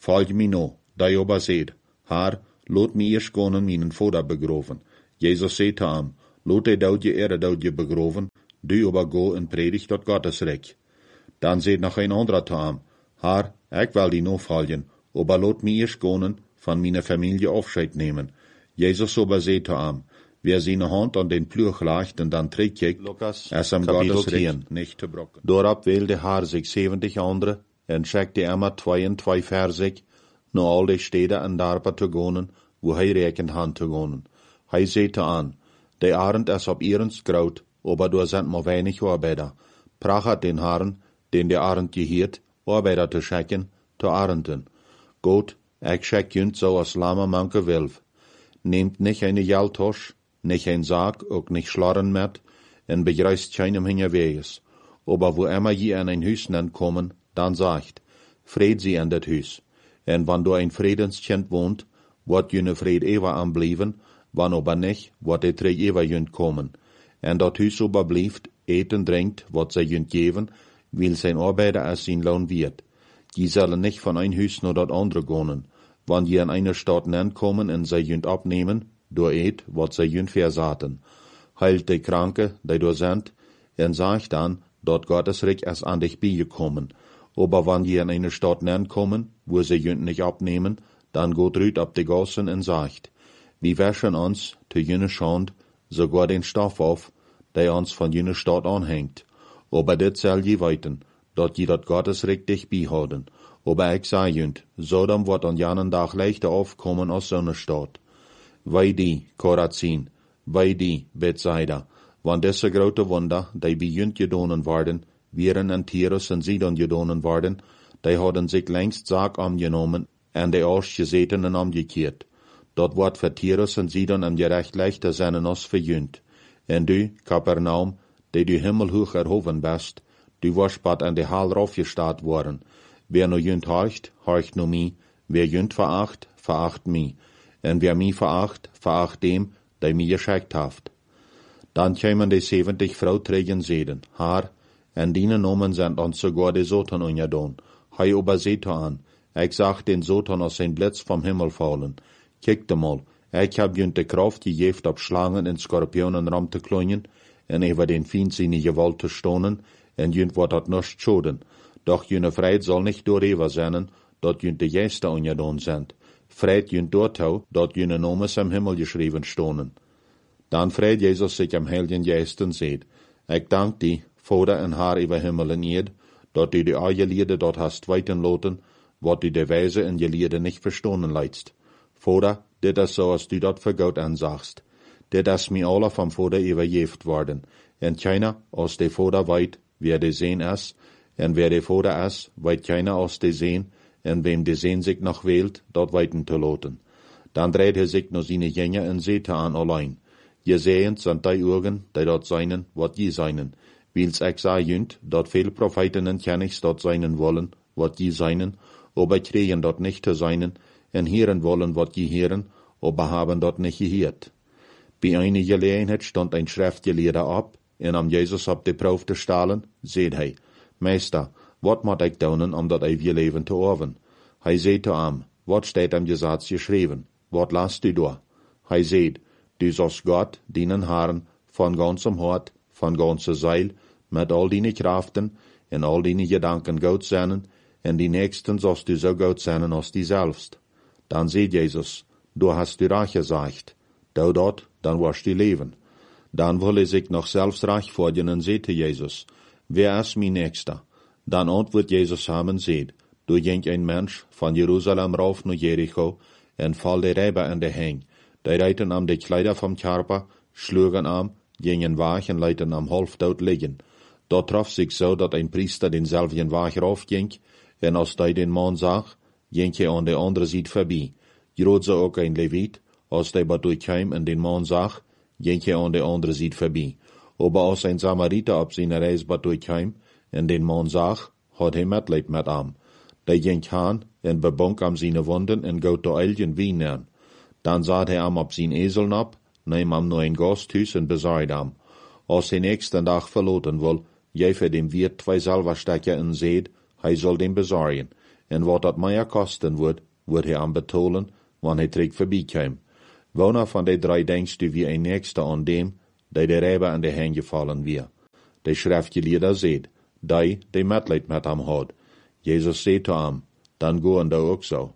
Folg mi no, da oba seed, haar, lot mi eerst gaan mijn vader begroven. Jezus zei te hem, lot hij dood je ere dood je begroven, du oba go en predigt dat Gottes rijk. Dan zei nog een ander te hem, haar, ik wil die no volgen, oba lot mi eerst gaan van mijn familie afscheid nemen. Jezus oba zei te hem, wer zijn hand aan den ploeg legt en dan trekt ik, es am Gottes rijk niet te brokken. Doorop wilde haar zich zeventig anderen en schickte immer twee en twee ver zich, naar al die steden en dorpen te gaan, wo hij rekent hand te gaan. Hij zei te aan, de arend is op ihrens groot, aber door zijn maar weinig arbeider. Prachat den Herren, den de arend gehiert, arbeider te schicken, te arenden. Gott, ik schick junt zo als lama manke wilf. Nehmt nicht eine Geldtasche, nicht ein Sack, auch nicht Schlarren mit, en begreist keinem hingeweges. Aber wo immer je an ein Hüs kommen, dann sagt, Fred sie an dat Hüs. En wann du ein Friedenskind wohnt, wird jene Fred ewa anblieben, wann aber nicht, wird de drei ewa jünt kommen. En dat Hüs aber blieft, eten, trinkt, wat sie jünt geben, will sein Arbeiter als sein Lohn wird. Die sollen nicht von ein Hüs nur dat andere gehen. Wann je an einer Stadt kommen en sie jünt abnehmen, door eet, wat sie jünt versaten. Heilt de Kranke, die du sind, en sagt dann, dort Gottes Reich ist an dich beigekommen. Aber wann je in eine Stadt kommen, wo sie jünt nicht abnehmen, dann geht rüt ab de Gassen en sagt, wir wäschen uns, zu jüne Schand, sogar den Stoff auf, der uns von jüne Stadt anhängt. Aber dit soll je weiten, dort je dat Gottes Reich dich beihouden. Aber ich sag jünt, Sodom wird an janen Tag leichter aufkommen als so eine Stadt. Wei die, Korazin, wei die, Bethsaida, wann diese grote Wunder, die bei jünt gedonen worden, wären an Tyrus en Sidon gedonen worden, die hadden sich längst Saak angenommen en die Ausgesetenen umgekehrt. Dort wordt für Tyrus en Sidon am gerecht leichter sein als für jünt. En du, Kapernaum, die du himmelhoch erhoven bist, du warst bad an die Hal raufgestaat worden. Wer no jünt horcht, horcht no mi, wer jünt veracht, veracht mi. En wer mi veracht, veracht dem, der mi geschickt haft. Dann kämen die zeventig Frauträgen Seden, haar, en dienen nomen sind ons sogar de Sotan ungedon. Hei ober seht an, ich sag den Sotan aus sein Blitz vom Himmel fallen. Kijkt mal, ich hab jünt de Kraft gejeft ob Schlangen en Skorpionen ram te klonjen, en über den Feind seine Gewalt te stonen, en jünt wat dat nicht schoden. Doch jüne Freit soll nicht doorhever sein, dat jünt de Geister ungedon sind. Freit jünt dortau, dat jüne Nomes am Himmel geschrieben stonen. Dan vreit Jezus sich am Heiligen Geist en seht, ik dank die, Vader en haar über Himmel en Erd, dat du die Eierliede dort hast weiten loten, wat du de Weise in je Liede nicht verstonen leidst. Vader, dit is so als du dat für Gott ansagst. Dit is mi alle vom Vader überjeft worden, en keiner aus de Vader weit, wer de Sehn is, en wer de Vader is, weit keiner aus de Sehn, en wem de Sehn sich noch wählt, dort weiten te loten. Dan dreht er sich no seine Jünger en seht an allein. Je sehend sind die Augen, die dort seinen, wat je seinen. Wils ich sah jünt, dort viel Propheten en Kennigs dort seinen wollen, wat je seinen, aber kriegen dort nicht zu seinen, en hören wollen, wat je hören, aber haben dort nicht gehört. Bei einer Gelegenheit stand ein Schriftgelehrter ab, en am Jesus ab de Proef te stellen, seht hij, Meister, wat moet ik doen om dat eeuwige leven te erven? Hij zei te hem, wat steht am Gesetz geschrieben? Wat lasst du da? Hij zei, du sollst Gott, deinen Herrn, von ganzem Hart, von ganzer Seil, mit all deine Kraften, en all deine Gedanken gut sein, en die Nächsten sollst du so gut sein als die selbst. Dann sagt Jesus, du hast du reich gesagt, du dort, dann wirst du leben. Dann will er sich noch selbst reich fordern und sagte Jesus, wer ist mein Nächster? Dann antwortet Jesus haben seht, du ging ein Mensch von Jerusalem rauf nach Jericho, en fall der Räber an der Heng. Die reiten am die Kleider vom Körper, schlugen am, gingen wach und leiten am halftot liegen. Dort traf sich so, dat ein Priester denselben Wach raufging, en als die den Mann sah, ging er an der andere Seite vorbei. Grad so auch ein Levit, als die bei durchkam und den Mann sah, ging er an der andere Seite vorbei. Aber als ein Samariter ab seiner Reise bei durchkam und den Mann sah, hat er Mitleid mit ihm. Der ging han en bebonk am seine Wunden en gout de Elgen Wein an. Dan zat hij am op zijn Esel ab, neem am nur ein Gasthuis en bezaaid am. Als hij nächsten Dag verloten wil, geef hij dem Wirt twee Silberstecker en zeed, hij zal dem bezaaien. En wat dat meer kosten wordt, wird hij aan betolen, wanneer hij terug voorbij kwam. Wanneer van de drei denkst du wie een nächster an dem, der der Räber an de Hände gefallen wir? De schriftgeleerder seht, die, die Mitleid mit ham hat. Jesus seht zu ham, dann goen da auch so.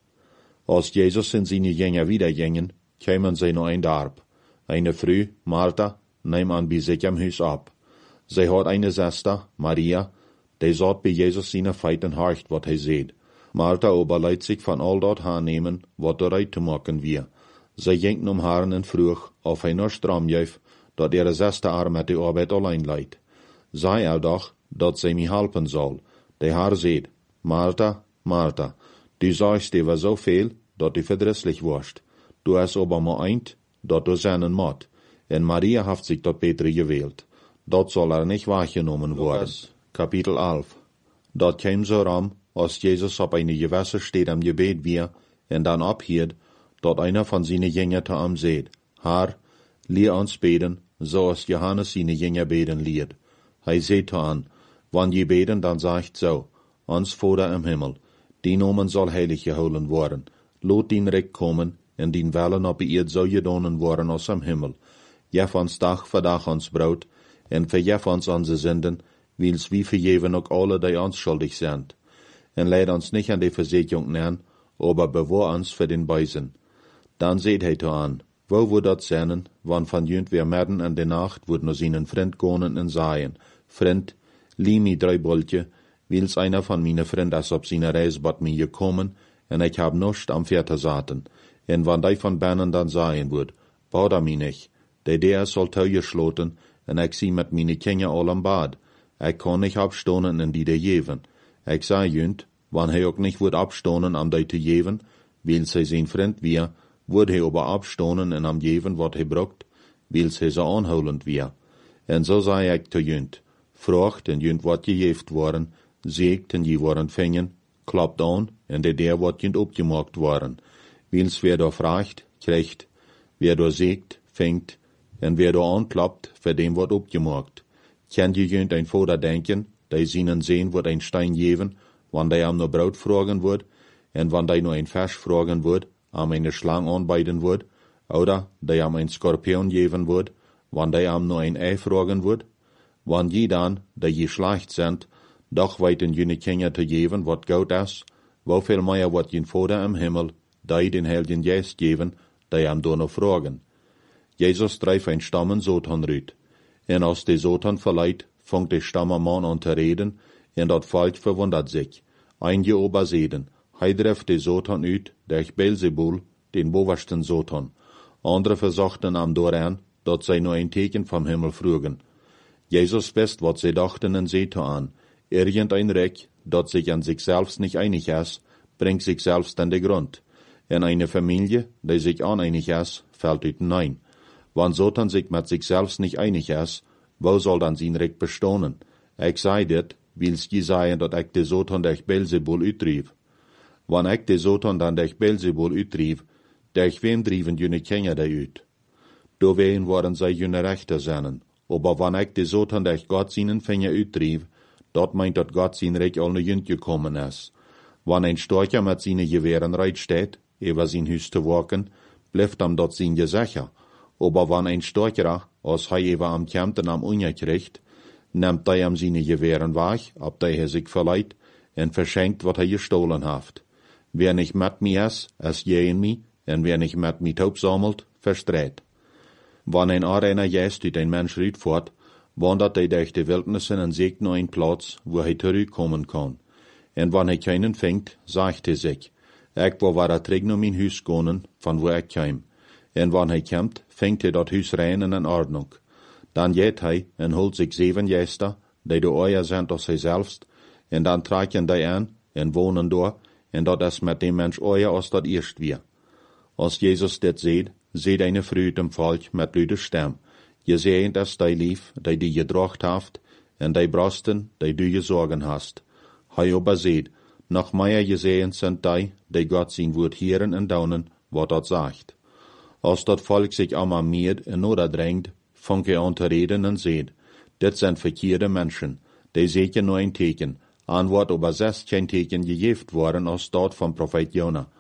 Als Jesus in seine Jünger wiedergingen, kämen sie noch ein Darb. Eine Früh, Martha, nahm an bei sich am Haus ab. Sie hat eine Schwester, Maria, die sagt bei Jesus seine Feiten horcht, wat hij seht. Martha aber leidt sich von all dort hernehmen, wat bereit zu machen wir. Sie ging um Haaren en vroeg, auf hij noch stram jäuf, dat ihre Schwester haar met de Arbeit allein leidt. Sei er doch, dat sie mich helfen soll. Der Herr seht, Martha, Martha, du sagst dir so viel, dat du verdrisslich warst. Du hast aber mal eint, dat du seinen mot. En Maria hat sich dat Petre gewählt. Dat soll er nicht wahrgenommen worden. Kapitel elf. Dat käm so ram, als Jesus op eine gewisse steht am Gebet wir, en dann abhielt, dat einer von seine Jünger zu ihm seht, Herr, lehr uns beten, so als Johannes seine Jünger beten liert. Hij seht zu an, wann je beten, dann sagt so, ons Vater im Himmel, die Nomen soll heilig gehouden worden, lot dien Recht kommen, en dien Wellen op die Erd so gedonen worden als am Himmel. Jef ons dag voor dag ons brood, en verjef ons onze zinden, wils wie verjeven ook alle die ons schuldig zijn. En leid ons nicht an die Versicherung neer, aber bewahr ons für den Beisen. Dan seht hij to an, wo wo dat zijn, wann van jünt weer midden in de nacht, wordt nos ihnen vriend konen en zaaien, vriend, lie mi drei boltje, wils einer von meine vriend as op seine reis bad mi gekommen, en ik hab nost am Vierter zaten, en wann die van binnen dan zaaien wordt, bouda mi nicht, de der soll teuer schloten, en ik zie met mine Kinder al am Bad, ik kon nicht abstonen in die de jeven. Ik zei jünt, wann hij ook nicht wordt abstonen am die te jeven, wils hij zijn vriend weer, wordt hij aber abstonen en am jeven wat hij brokt, wils hij zo aanholend weer. En zo zei ik te jünt, vraagt en jünt wat gejeft worden, zeegt en je worden vingen, klapt aan en de der wat jünt opgemaakt worden. Wils wer da vraagt, krijgt, wer da zeegt, vingt, en wer da aanklapt, voor dem wordt opgemaakt. Kan je jünt een Vater denken, die zienen sehen wordt een Stein geven, wann die am no Brot fragen wordt, en wann die no een Fisch fragen wordt, am eine Schlang anbeiden wordt, oder die am een Skorpion geven wordt, wann die am no een Ei fragen wordt, wann je dan, die je schlecht sind, doch weiten jene Kinder te geven wat goud is, woveel meer wat je Vater im Himmel, die den Heiligen Geist geven, die am do no fragen. Jesus dreif ein Stammen Sotan rüt, en als de Sotan verleiht, fangt de Stammermann an te reden, en dat Volk verwundert sich. Einige ober seden, hij dreft de Sotan uit, durch Beelzebul, den boversten Sotan. Andere versuchten am doran, dat zij nur ein Teken vom Himmel frugen. Jesus wist wat sie dachten en seht an, irgendein Reck, dat sich an sich selbst nicht einig ist, bringt sich selbst an de Grund. En eine Familie, die sich uneinig ist, fällt ut nein. Wann Sotan sich mit sich selbst nicht einig ist, wo soll dann sein Recht bestohnen? Ich sei dit, wils je sagen, dat ich de Sotan durch Beelzebul uitdrief. Wann ich de Sotan dann durch Beelzebul uitdrief, durch wem drieven jene Kinder da uit? Do wehen worden zij jene Rechter seinen. Aber wann ich de Sotan durch Gott seinen Finger uitdrief, dort meint dat Gott sein Recht al ne jünt gekommen ist. Wann ein Storcher mit seine Gewehren reit steht, über sein Hüs zu walken, bleibt am dort sein Gesicher. Aber wann ein Storcher, als hij über am Kämpten am Unja kriegt, nimmt hij am seine Gewehren weg, ab der er sich verleiht, en verschenkt, wat hij gestohlen haft. Wer nicht mit mir is, is je mi, en wer nicht mit mi taub sammelt, verstreit. Wann ein Areiner jest uit ein Mensch uitvoert, wandert hij durch die Wildnissen en seekt nur ein Platz, wo hij terugkommen kann. En wann hij keinen fingt, sagt hij sich, ik wil waar er terug naar mijn huis gaan, van wo ik kwam. En wann hij komt, fingt hij dat huis rein en in Ordnung. Dan geht hij en holt sich zeven Gäste, die de euer sind als hij selbst, en dan trekken die aan en wohnen door, en dat is met dem Mensch euer als dat eerst weer. Als Jezus dit seht, seht eine Früh im Volk mit lüde Stem. Je seht es die lief, die die gedrocht haft, en die Brosten, die du gesorgen hast. Hij aber seht, noch mehr gesehen sind die, die Gott sein Wort hören und daunen, wat dat sagt. Als dat Volk sich alarmiert en oder drängt, fangt er an zu reden und seht, dit sind verkehrte Menschen, die sehen nur ein Teken, an wat aber selbst kein Teken gegeft worden als dort vom Prophet Jona.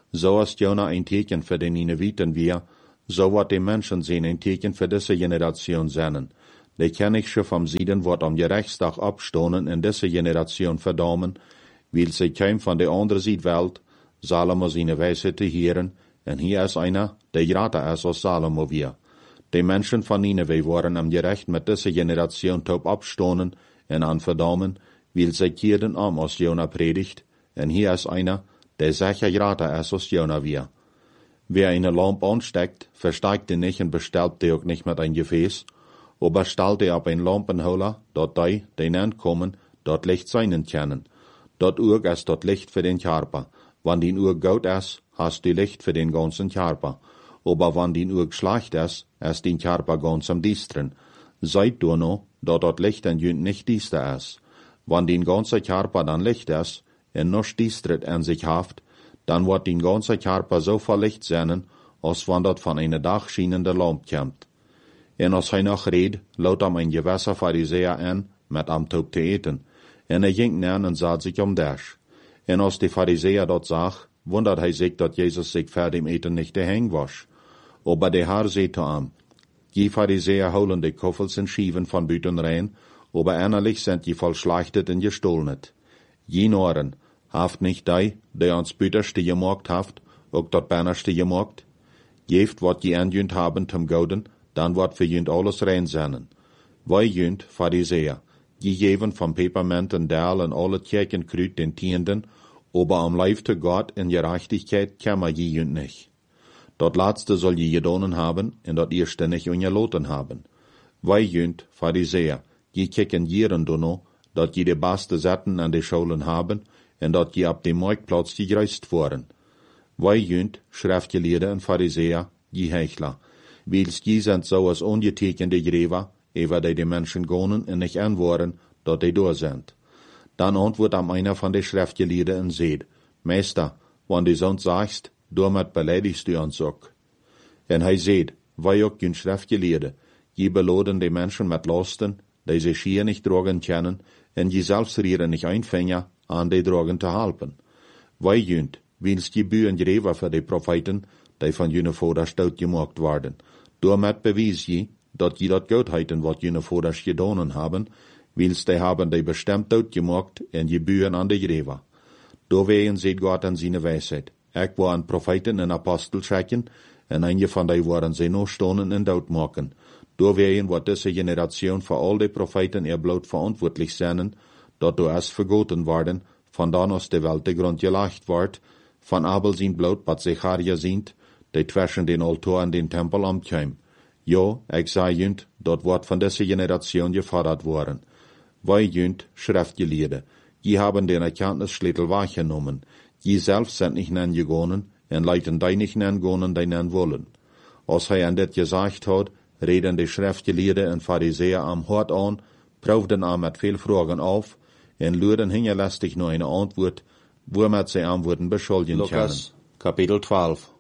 So ist Jona ein Teken für den Nineviten wir, so wird die Menschen sehen ein Teken für diese Generation sein. Die Königssche vom Sieden wird am Gerechtstag abstoßen in diese Generation verdammen, weil sie kein von der anderen Südwelt, Salomo seine Weisheit hören, und hier ist einer, der grater ist als Salomo wir. Die Menschen von Nineveh waren am Gerecht mit dieser Generation taub abstoßen und an verdammen, weil sie kehrten um als Jona predigt, und hier ist einer, der sicher grater ist als Jona wir. Wer eine Lampe ansteckt, versteigt die nicht und bestellt die auch nicht mit ein Gefäß, aber stellt die auf ein Lampenholer, dort die, die ankommen, dort Licht sein können. Dort Uhr ist dort Licht für den Körper. Wenn die Uhr gut ist, hast du Licht für den ganzen Körper. Aber wenn die Uhr schlecht ist, ist den Körper ganz am Distren. Seid du noch, dort dort Licht und jünd nicht diester ist. Wenn den ganzen Körper dann Licht ist, und noch distret an sich haft, dann wird den ganzen Körper so voll Licht sein, als wenn dort von einer dachschienenden Lampe kommt. En als hij nog reed, lood hem een gewisse Pharisäer an, met am Taub te eten. En hij ging neer en zat zich om dash. En als de Pharisäer dat zag, wundert hij zich dat Jezus zich voor dem Eten nicht gehängt was. Aber der Herr sagte ihm, die Pharisäer holen die Koffels und Schieven von Büten rein, aber innerlich sind die voll schlachtet und gestohlenet. Je Noren, haft nicht die, der uns Büter gemacht haft, auch dort Banner gemacht? Jeft wat je angünt haben zum Gouden, dann wird für jünd alles rein sein. Wij jünd, Pharisäer, je geven van Peperment en Daal en alle Kirchenkrüt den Tienden, aber am Leib zu Gott in Gerechtigkeit kämmer je jünd nicht. Dort letzte soll je gedonen haben, en dort erste nicht ungeloten haben. Wij jünd, Pharisäer, je kicken jieren dono, dort je de beste Setten an de Schulen haben, en dort je ab dem Marktplatz gereist worden. Wij jünd, Schriftgelehrte en Pharisäer, je Hechler, wils die sind so als ungetekende Gräber, ewer die die Menschen gonen en nicht anworen, dort die da sind. Dann antwortet am einer von den Schriftgelehrten und sagt, Meister, wenn du sonst sagst, damit beleidigst du uns auch. En hij sagt, wij auch die Schriftgelehrte, je beloden die Menschen mit Lasten, die sie schier nicht tragen können, en je selbst rieren nicht einfängen, an die Drogen zu helfen. Wij jünd, wils die Bühen Gräber für die Propheten, die von jene Vater stout gemacht werden. Damit bewies je, dat je dat Goedheiten wat jene Vaters gedonen haben, wils die haben die bestimmt dood gemacht en je Bühen an die Gräber. Doorwegen seht Gott an seine Weisheit. Ik war an Propheten en Apostel schicken, en einige von die waren sie noch stonen en dood machen. Doorwegen wird diese Generation für all die Propheten ihr Blut verantwortlich sein, dat du erst vergoten worden, von dann aus der Welt der Grund gelegt ward, von Abel sein Blut, was Zecharia sind, die zwischen den Altar und den Tempel amkäm. Ja, ich sag jünd, dort wird von dieser Generation gefordert worden. Wij jünd, Schriftgelehrte, die haben den Erkenntnisschlüssel wahrgenommen, die selbst sind nicht nangegangen, und leiten die nicht nangegangen, die nan wollen. Als hij an das gesagt hat, reden die Schriftgelehrte und Pharisäer am Hort an, prüften ihn mit viel Fragen auf, und luden hingerlästig nur eine Antwort, womit sie Antworten beschuldigen können. Lukas, Kapitel zwölf.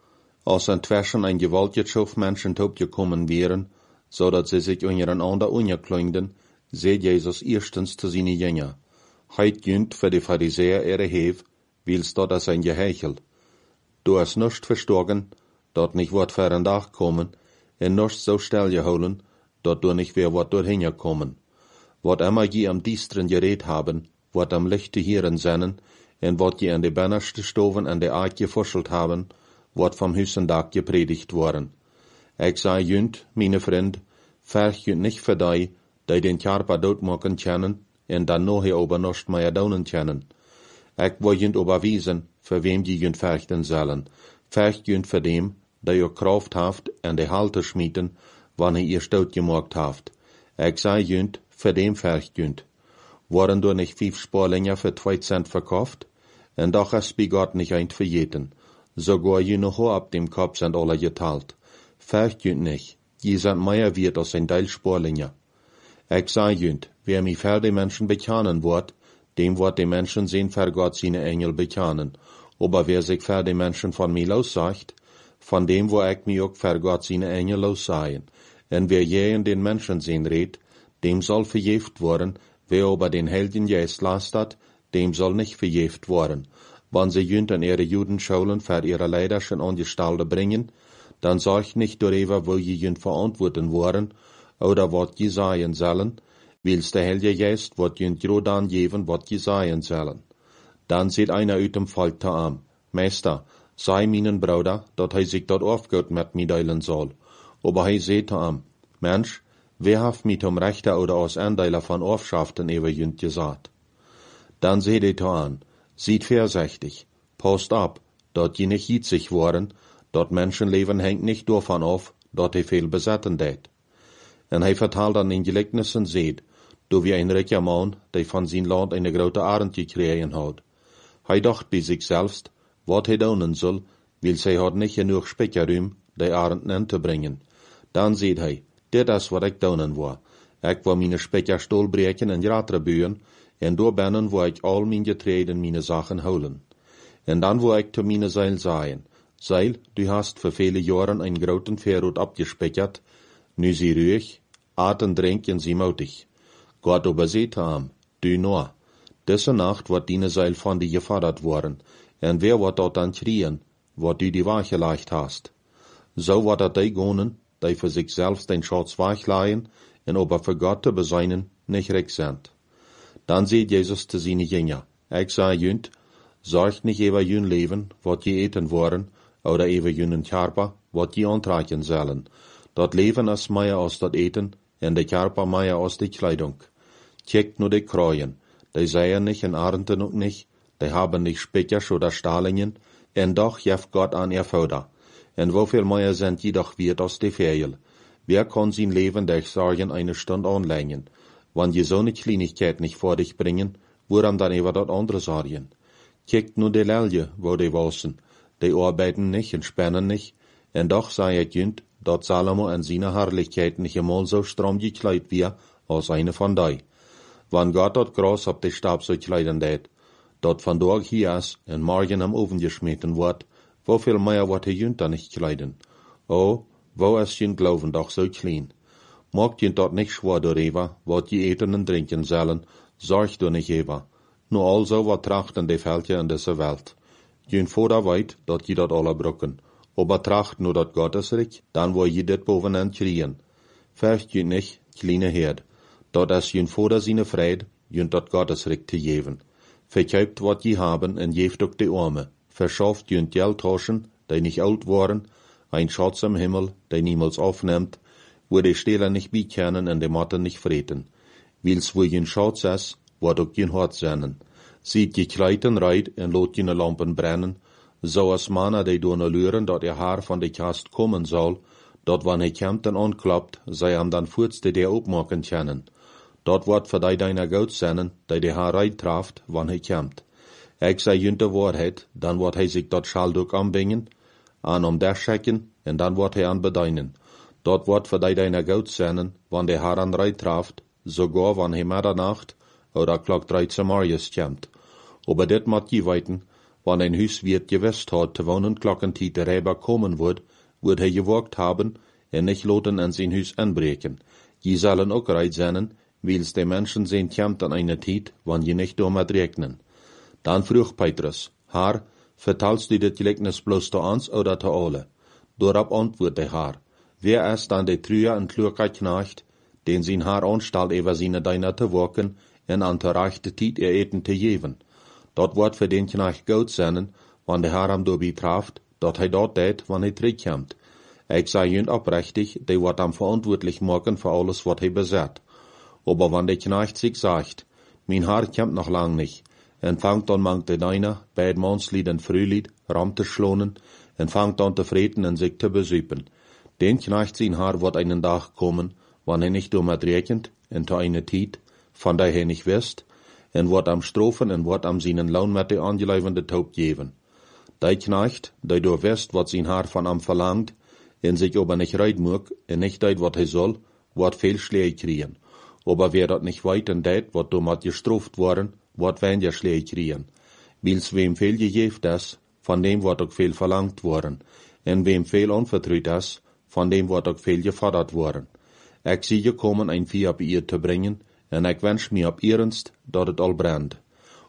Als inzwischen ein gewaltiges Menschen gekommen wären, so dass sie sich untereinander ungeklingten, seht Jesus erstens zu seinen Jünger. Heit jünd für die Pharisäer ihre Hef, wils dort als ein Geheichel. Du hast nicht verstorben, dort nicht wird für ein Tag kommen, und nicht so still geholen, dort du nicht wer wird dorthin kommen. Wat immer je am Diestren geredet haben, wat am Lichte Hieren sennen, und wat je an de Bannerste Stoven an de Ark gefuschelt haben, wat vom Hüssendag gepredigt worden. Ich sei jünd, meine Freund, ferch jünd nicht für die, die den Körper dort machen können, und dann noch hier oben nicht mehr daunen können. Ich will jünd überwiesen, für wem die jünd ferchten sollen. Ferch jünd für dem, der ihr Kraft haft, und die Halte schmieden, wann ihr ihr Stout gemacht haft. Ich sei jünd, für dem ferch jünd. Waren du nicht fünf Sporlinger für zwei Cent verkauft? Und doch ist bei Gott nicht ein für jeden. Sogar je noch ab dem Kopf sind alle geteilt. Ferch jünd nicht. Je sind mehr wert als ein Teil Sporlinger. Ich sei jünd, wer mich für die Menschen bekennen wird, dem wird die Menschen sehen für Gott seine Engel bekennen. Aber wer sich für die Menschen von mir lossagt, von dem wo ich mich auch für Gott seine Engel lossagen. Und wer je in den Menschen sehen redet, dem soll verjeft worden, wer aber den Helden Geist lastet, dem soll nicht verjeft worden. Wann sie jünt an ihre Judenschulen für ihre Leiderschen Angestellte bringen, dann sagt nicht darüber, wo je jünt verantworten worden, oder wat je sagen sollen, wils der Heilige Geist wat jünt Jodan geben, wat je sagen sollen. Dann sieht einer uit dem Volk te am, Meister, sei meinen Bruder, dat hij sich dort aufgehört mit mir deilen soll. Aber hij seht te am, Mensch, wer haft mit um Rechter oder aus Andeiler von Aufschaften ewer jünt gesagt? Dann seht ihr te an, sieht vorsichtig, passt ab, dort je nicht hitzig worden, dort Menschenleben hängt nicht davon auf, dort he viel besetzen det. En hij vertelt dann in Gleichnissen seht, do wie ein reicher Mann, der von sein Land eine grote Arend gekregen hat. Hij dacht bei sich selbst, wat hij doen soll, weil zij hat nicht genug Speicherruim, die Arenden anzubringen. Dann seht hij, dit is wat ik doen wil. Ik wil meine Speicherstol breken en ratre buien, en door binnen wil ik al mijn getreden meine Sachen holen. En dan wil ik te meine Seil sagen, Seil, du hast für viele Jahren ein groten Verrot abgespeichert, nu sie ruhig, aten drinken sie mutig. Gott aber seht am, du nur. Diese Nacht wird deine Seil von dir gefordert worden, en wer wird dort dann kriegen, wat du die Wache leicht hast. So wird er die gonen, die für sich selbst den Schatz weichleihen, en aber für Gott zu beseinen, nicht recht sind. Dann seht Jesus zu seine Jünger, ich sage jünt, sorgt nicht über jün Leben, wat je eten worden, oder über jünen Körper, wat je antreichen sollen. Dat Leben ist mehr als dat Eten, en de Körper mehr als die Kleidung. Checkt nur die Kreuen, die seien nicht in Arenten und nicht, die haben nicht Speichers oder Stahlingen, en doch jeft Gott an ihr Vater. En wofür mehr sind jedoch wird als die Fehl. Wer kann sein Leben durch Sorgen eine Stunde anlängen? Wenn je so eine Kleinigkeit nicht vor dich bringen, woran dann über dort andere Sorgen? Checkt nur die Lelje, wo die wossen. Die arbeiten nicht und spannen nicht, en doch sei ich jünt, dat Salomo an seiner Herrlichkeit nicht einmal so stramm gekleidet wie als eine von die. Wann Gott dort Gras ab die Stab so kleiden det, dort von dort hier ist en morgen am Ofen geschmeten wird, wo viel mehr wird die Jünt da nicht kleiden? Oh, wo ist jünt Glauben doch so klein? Mogt jünt dort nicht schwor darüber, wat je eten und trinken sollen, sorgt du nicht über. Nur also wat trachten die Völker in dieser Welt. Jünt vor der weit, dort je dort alle brücken. Aber tracht nur dat Gottesreich, dann wo je det bovenaan kriegen. Fürcht jünt nicht, kleine Herd. Dort is jünt vor der seine Fried, jünt dat Gottesreich zu geben. Verkauft wat je haben en geeft ook die Arme. Verschafft jünt Geldtaschen, die nicht alt waren, ein Schatz im Himmel, der niemals aufnimmt, wo die Stehler nicht bekennen en die Matten nicht freten. Wils wo jünt Schatz is, wird ook jünt Hart seinen. Sieht je Kleiden reit en lot jüne Lampen brennen, so als Manna die doen luren, dat ihr Haar von der Kast kommen soll, dat wann hij kämmt en anklappt, sei am dann voetste der opmaken kennen. Dat wordt voor die deiner Goud sennen, die die Haar reit traft, wann hij kämmt. Ik sei jünt de Wahrheit, dann wordt hij sich dat Schalduk anbingen, an om der schecken, en dan wordt hij an bedeinen. Dat wordt voor die deiner Goud sennen, wann der Haar an reit traft, sogar wann hij Middernacht oder klok dreizehn morgens kämmt. Aber dit mat je weiten, wann ein Huiswirt gewusst hat, te wonen Glockentiet der Räber kommen wird, wird er gewagt haben, en nicht loten an sein Hus anbreken. Je sollen auch reit sein, wils die Menschen sehen kämmt an einer Tiet, wann je nicht damit rechnen. Dann frug Petrus, Herr, vertalst du das Gleichnis bloß zu uns oder zu alle? Dorab antwortet der Herr, wer ist dann der Trüer und kluger Knecht, den sein Herr anstalt über seine Deiner zu wirken, en an der rechte Tiet ihr Eten zu geben? Dat wordt für den Knecht gut sein, wann der Herr am dobi traft, dat hij dort deed, wann hij terugkomt. Ik sei jünt oprechtig, die wordt am verantwortlich machen für alles, wat hij bezet. Aber wann der Knecht sich sagt, mein Herr kommt noch lang nicht, en fangt dann mangt der Deiner, beid Mannslied en Frühlied, ram zu schlonen, en fangt dann zu freten en sich zu besüpen. Den Knecht sein Herr wird einen Tag kommen, wann er nicht damit rechnet, en zu einer Tiet, von der er nicht wisst, en wordt am strofen en wordt am seinen Lohn met de aangelevende Taub geben. Die Knecht, die door wist wat zijn Haar van am verlangt, en sich aber nicht reit mag, en nicht deed wat hij soll, wordt veel Schläge kriegen. Aber wer dat nicht weit en deed, wordt domat gestroft worden, wordt weniger Schläge kriegen. Wils wem veel gegeft is, von dem wordt ook veel verlangt worden. En wem veel anvertrouwd is, von dem wordt ook veel gefordert worden. Ik zie gekommen, ein Vieh op ihr te brengen, en ik wens mir op ernst, dat het al brandt.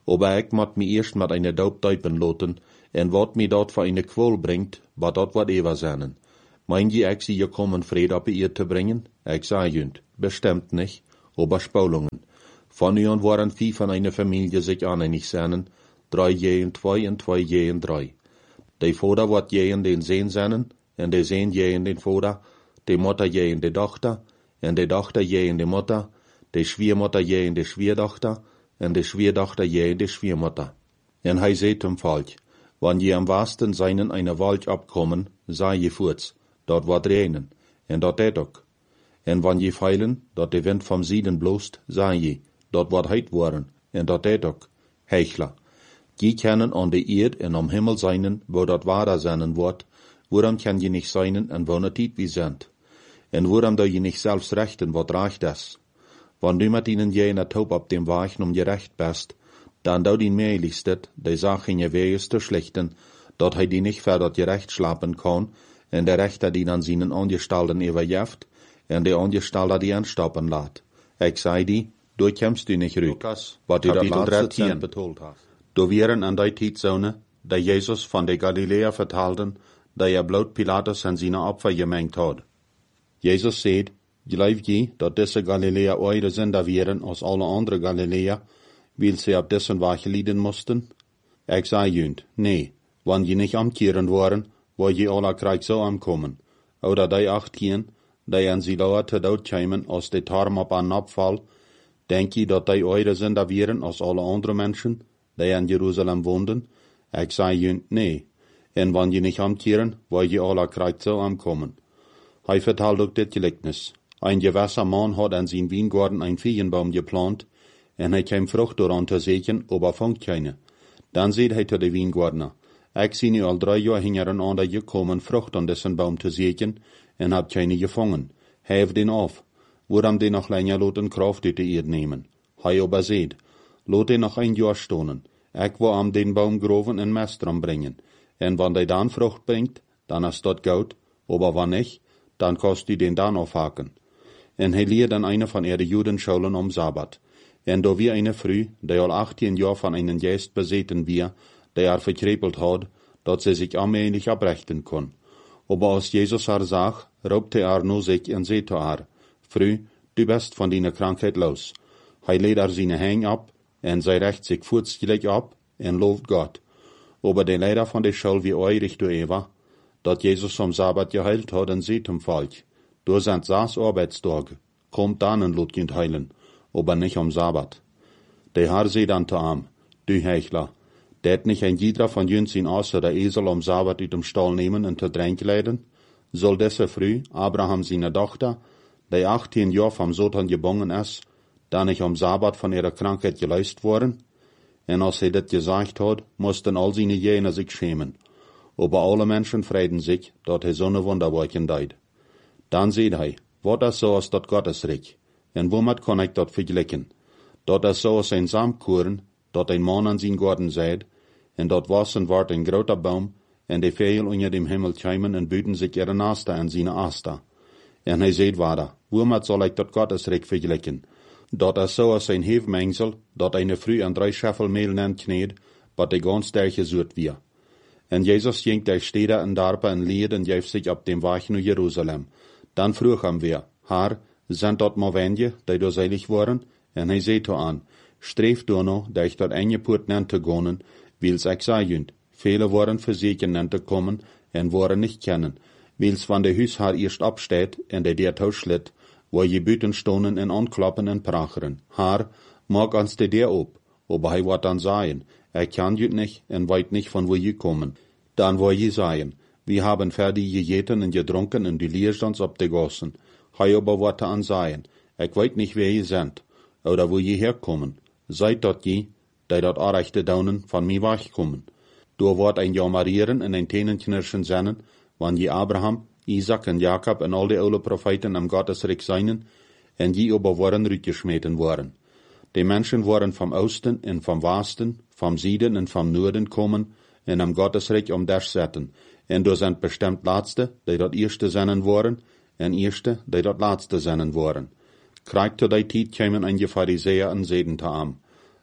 Aber ik moet me eerst met eine doop duipen loten, en wat me dat voor eine kwol brengt, wat dat wat ever zijn. Mein je, ik zie gekommen, Fried op ihr te brengen? Ik zei junt, bestimmt nicht, aber Spulungen. Von ihnen waren vier von einer Familie sich aneinig seinen, drei je en zwei en zwei je en drei. De Vater wat je en den Sehn seinen, en de Sehn je en den Vater, de Mutter je en de Tochter, en de Tochter je en de Mutter, de Schwiegermutter je en de Schwiegertochter, en de Schwiegertochter je en de Schwiegermutter. En hij zei zum Volk, wann je am wasten seinen einer Wald abkommen, sei je voorts, dort wat regnen, en dat deed ook. En wann je feilen, dat de wind vom Süden bloest, sei je, dort wat heit worden, en dat deed ook. Hechler. Je kennen an de Erd en am Himmel seinen, wo dat wader seinen wordt, woran kan je nicht seinen en wo net wie sind. En woran da je nicht selbst rechten, wat reicht es. Wann du met ihnen je na taub op dem Wagen um je recht best, dan dou die meelistet, de Sache in je wees te schlichten, dat hij die nicht verder je recht schlapen kan, en de rechter die dan seinen Angestalten überjeft, en de Angestalter die anstoppen laat. Ik zei die, du kämst du nicht rück, wat du dat laatste Cent betold hast. Du wären an der Tietzone, da Jesus von der Galiläa vertalten, da er bloot Pilatus an seine Opfer gemengt hat. Jesus sagt, geloof je dat diese Galiläa eure Sünder wären als alle andere Galiläa, weil sie ab dessen Weg leiden mussten? Ich sei jünd, nee, wann je nicht amkehren waren, wo je alle Krieg so ankommen, oder die acht gehen, die an sie lauer te dood kämen, als die Tarm op an Abfall, denk je dat die eure Sünder wären als alle andere Menschen, die in Jerusalem woonden? Ich sei jünd, nee, en wann je nicht amkehren, wo je alle Krieg so ankommen. Hij vertelt ook dit Gleichnis. Ein gewisser Mann hat an sein Weingarten ein Feigenbaum geplant, en hij kam Frucht daran te sehen, aber fangt keine. Dann sagt hij zu de Weingärtner, ich zie nu al drei Jahre hingeren an gekommen, Frucht an dessen Baum te sehen, en hab keine gefangen. Hef den auf, woran den noch länger loten Kraft uit de Erd nehmen. Hij aber seht, lot den noch ein Jahr stonen, ich will am den Baum groven en Mest dran bringen, en wann der dann Frucht bringt, dann ist dort gut, aber wann nicht, dann kannst du den dann aufhaken. En hij leert dan eine von ihre Judenschulen um Sabbat. En da wir eine Früh, die al achttien Jahr von einem Geist beseten wir, der er verkrepelt hat, dat sie sich allmählich abrechten kann. Aber als Jesus haar zag, roepte er nur sich en zei zu haar, Früh, du bist von deiner Krankheit los. Hij leed er seine Hänge ab, en zij recht sich vorzüglich ab, en lobt Gott. Aber der Leiter von der Schule wie eurig du Eva, dat Jesus am Sabbat geheilt hat, en zei zum Volk, du sind sechs Arbeitstage, kommt dann en lot kind heilen, aber nicht am Sabbat. Der Herr sei dann zu ihm, du Heuchler, det nicht ein jeder von jüns ihn außer der Esel am Sabbat uit dem Stall nehmen und zu Tränk leiden? Soll desse früh Abraham seine Tochter, die achtzehn Jahre vom Satan gebongen ist, da nicht am Sabbat von ihrer Krankheit geleist worden? Und als er das gesagt hat, mussten all seine Jene sich schämen. Aber alle Menschen freuten sich, dat er so eine Wunderwerken deed. Dann seht er, wat is so als dat Gottesreich, en womit kann ich dat vergleichen? Dat is so als ein Samkuren, dat ein Mann an sein Garten seid, en dat wassen ward ein groter Baum, en die Vögel unter dem Himmel kämen en büten sich ihre Nasta an seine Asta. En hij seht weiter, womit soll ich dat Gottesreich vergleichen? Dat is so als ein Hefmengsel, dat eine Früh an drei Scheffel Mehl nennt kneed, wat die ganz der gesucht wir. En Jesus ging der Städte en Darpe en Lied en jeef sich ab dem Weg naar Jerusalem. Dann vroeg hem weer, Haar, sind dort mal wenje, die do seilig waren? En hij zei to aan, streef du no, dat ich dort eingepoort nennt te gonen, wils ik zei jünd, viele waren verseken nennt te kommen, en waren nicht kennen, wils van de huis haar eerst absteht, en de der tau schlitt, wo je büten stonen en anklappen en pracheren. Haar, mag ans de der op, aber hij wat dan sagen, er kann jünd nicht, en weit nicht von wo je kommen. Dann wo je sagen, wir haben fertig gegeten en gedrunken en die Leerstands op de gossen. Hij aber wat an sagen, ich weet nicht wer je sind, oder wo je herkommen. Seid dort je, die dort arechte daunen von mir wegkommen. Du wort ein Jahr marieren en ein Tänenknirschen sennen, wann je Abraham, Isaac en Jakob en al die oude Propheten am Gottesreich seinen, en je aber waren rütgeschmeten worden. Die Menschen waren vom Osten en vom Westen, vom Süden en vom Norden kommen, en am Gottesreich um das setzen, en du sind bestimmt Letzte, die dort Erste sennen waren, en Erste, die dort Letzte sennen waren. Krieg zu der Tijd kämen einige Pharisäer en Seden te am.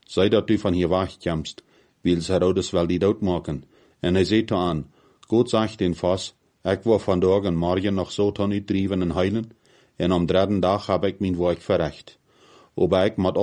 sei dat du van hier wegkommst, wils Herodes wel die dood maken. En hij zei aan, God zegt den vast, ik wil vandaag en morgen nog zo ton uitdrijven en heilen, en am dritten dag heb ik mijn werk verricht. Aber ik moet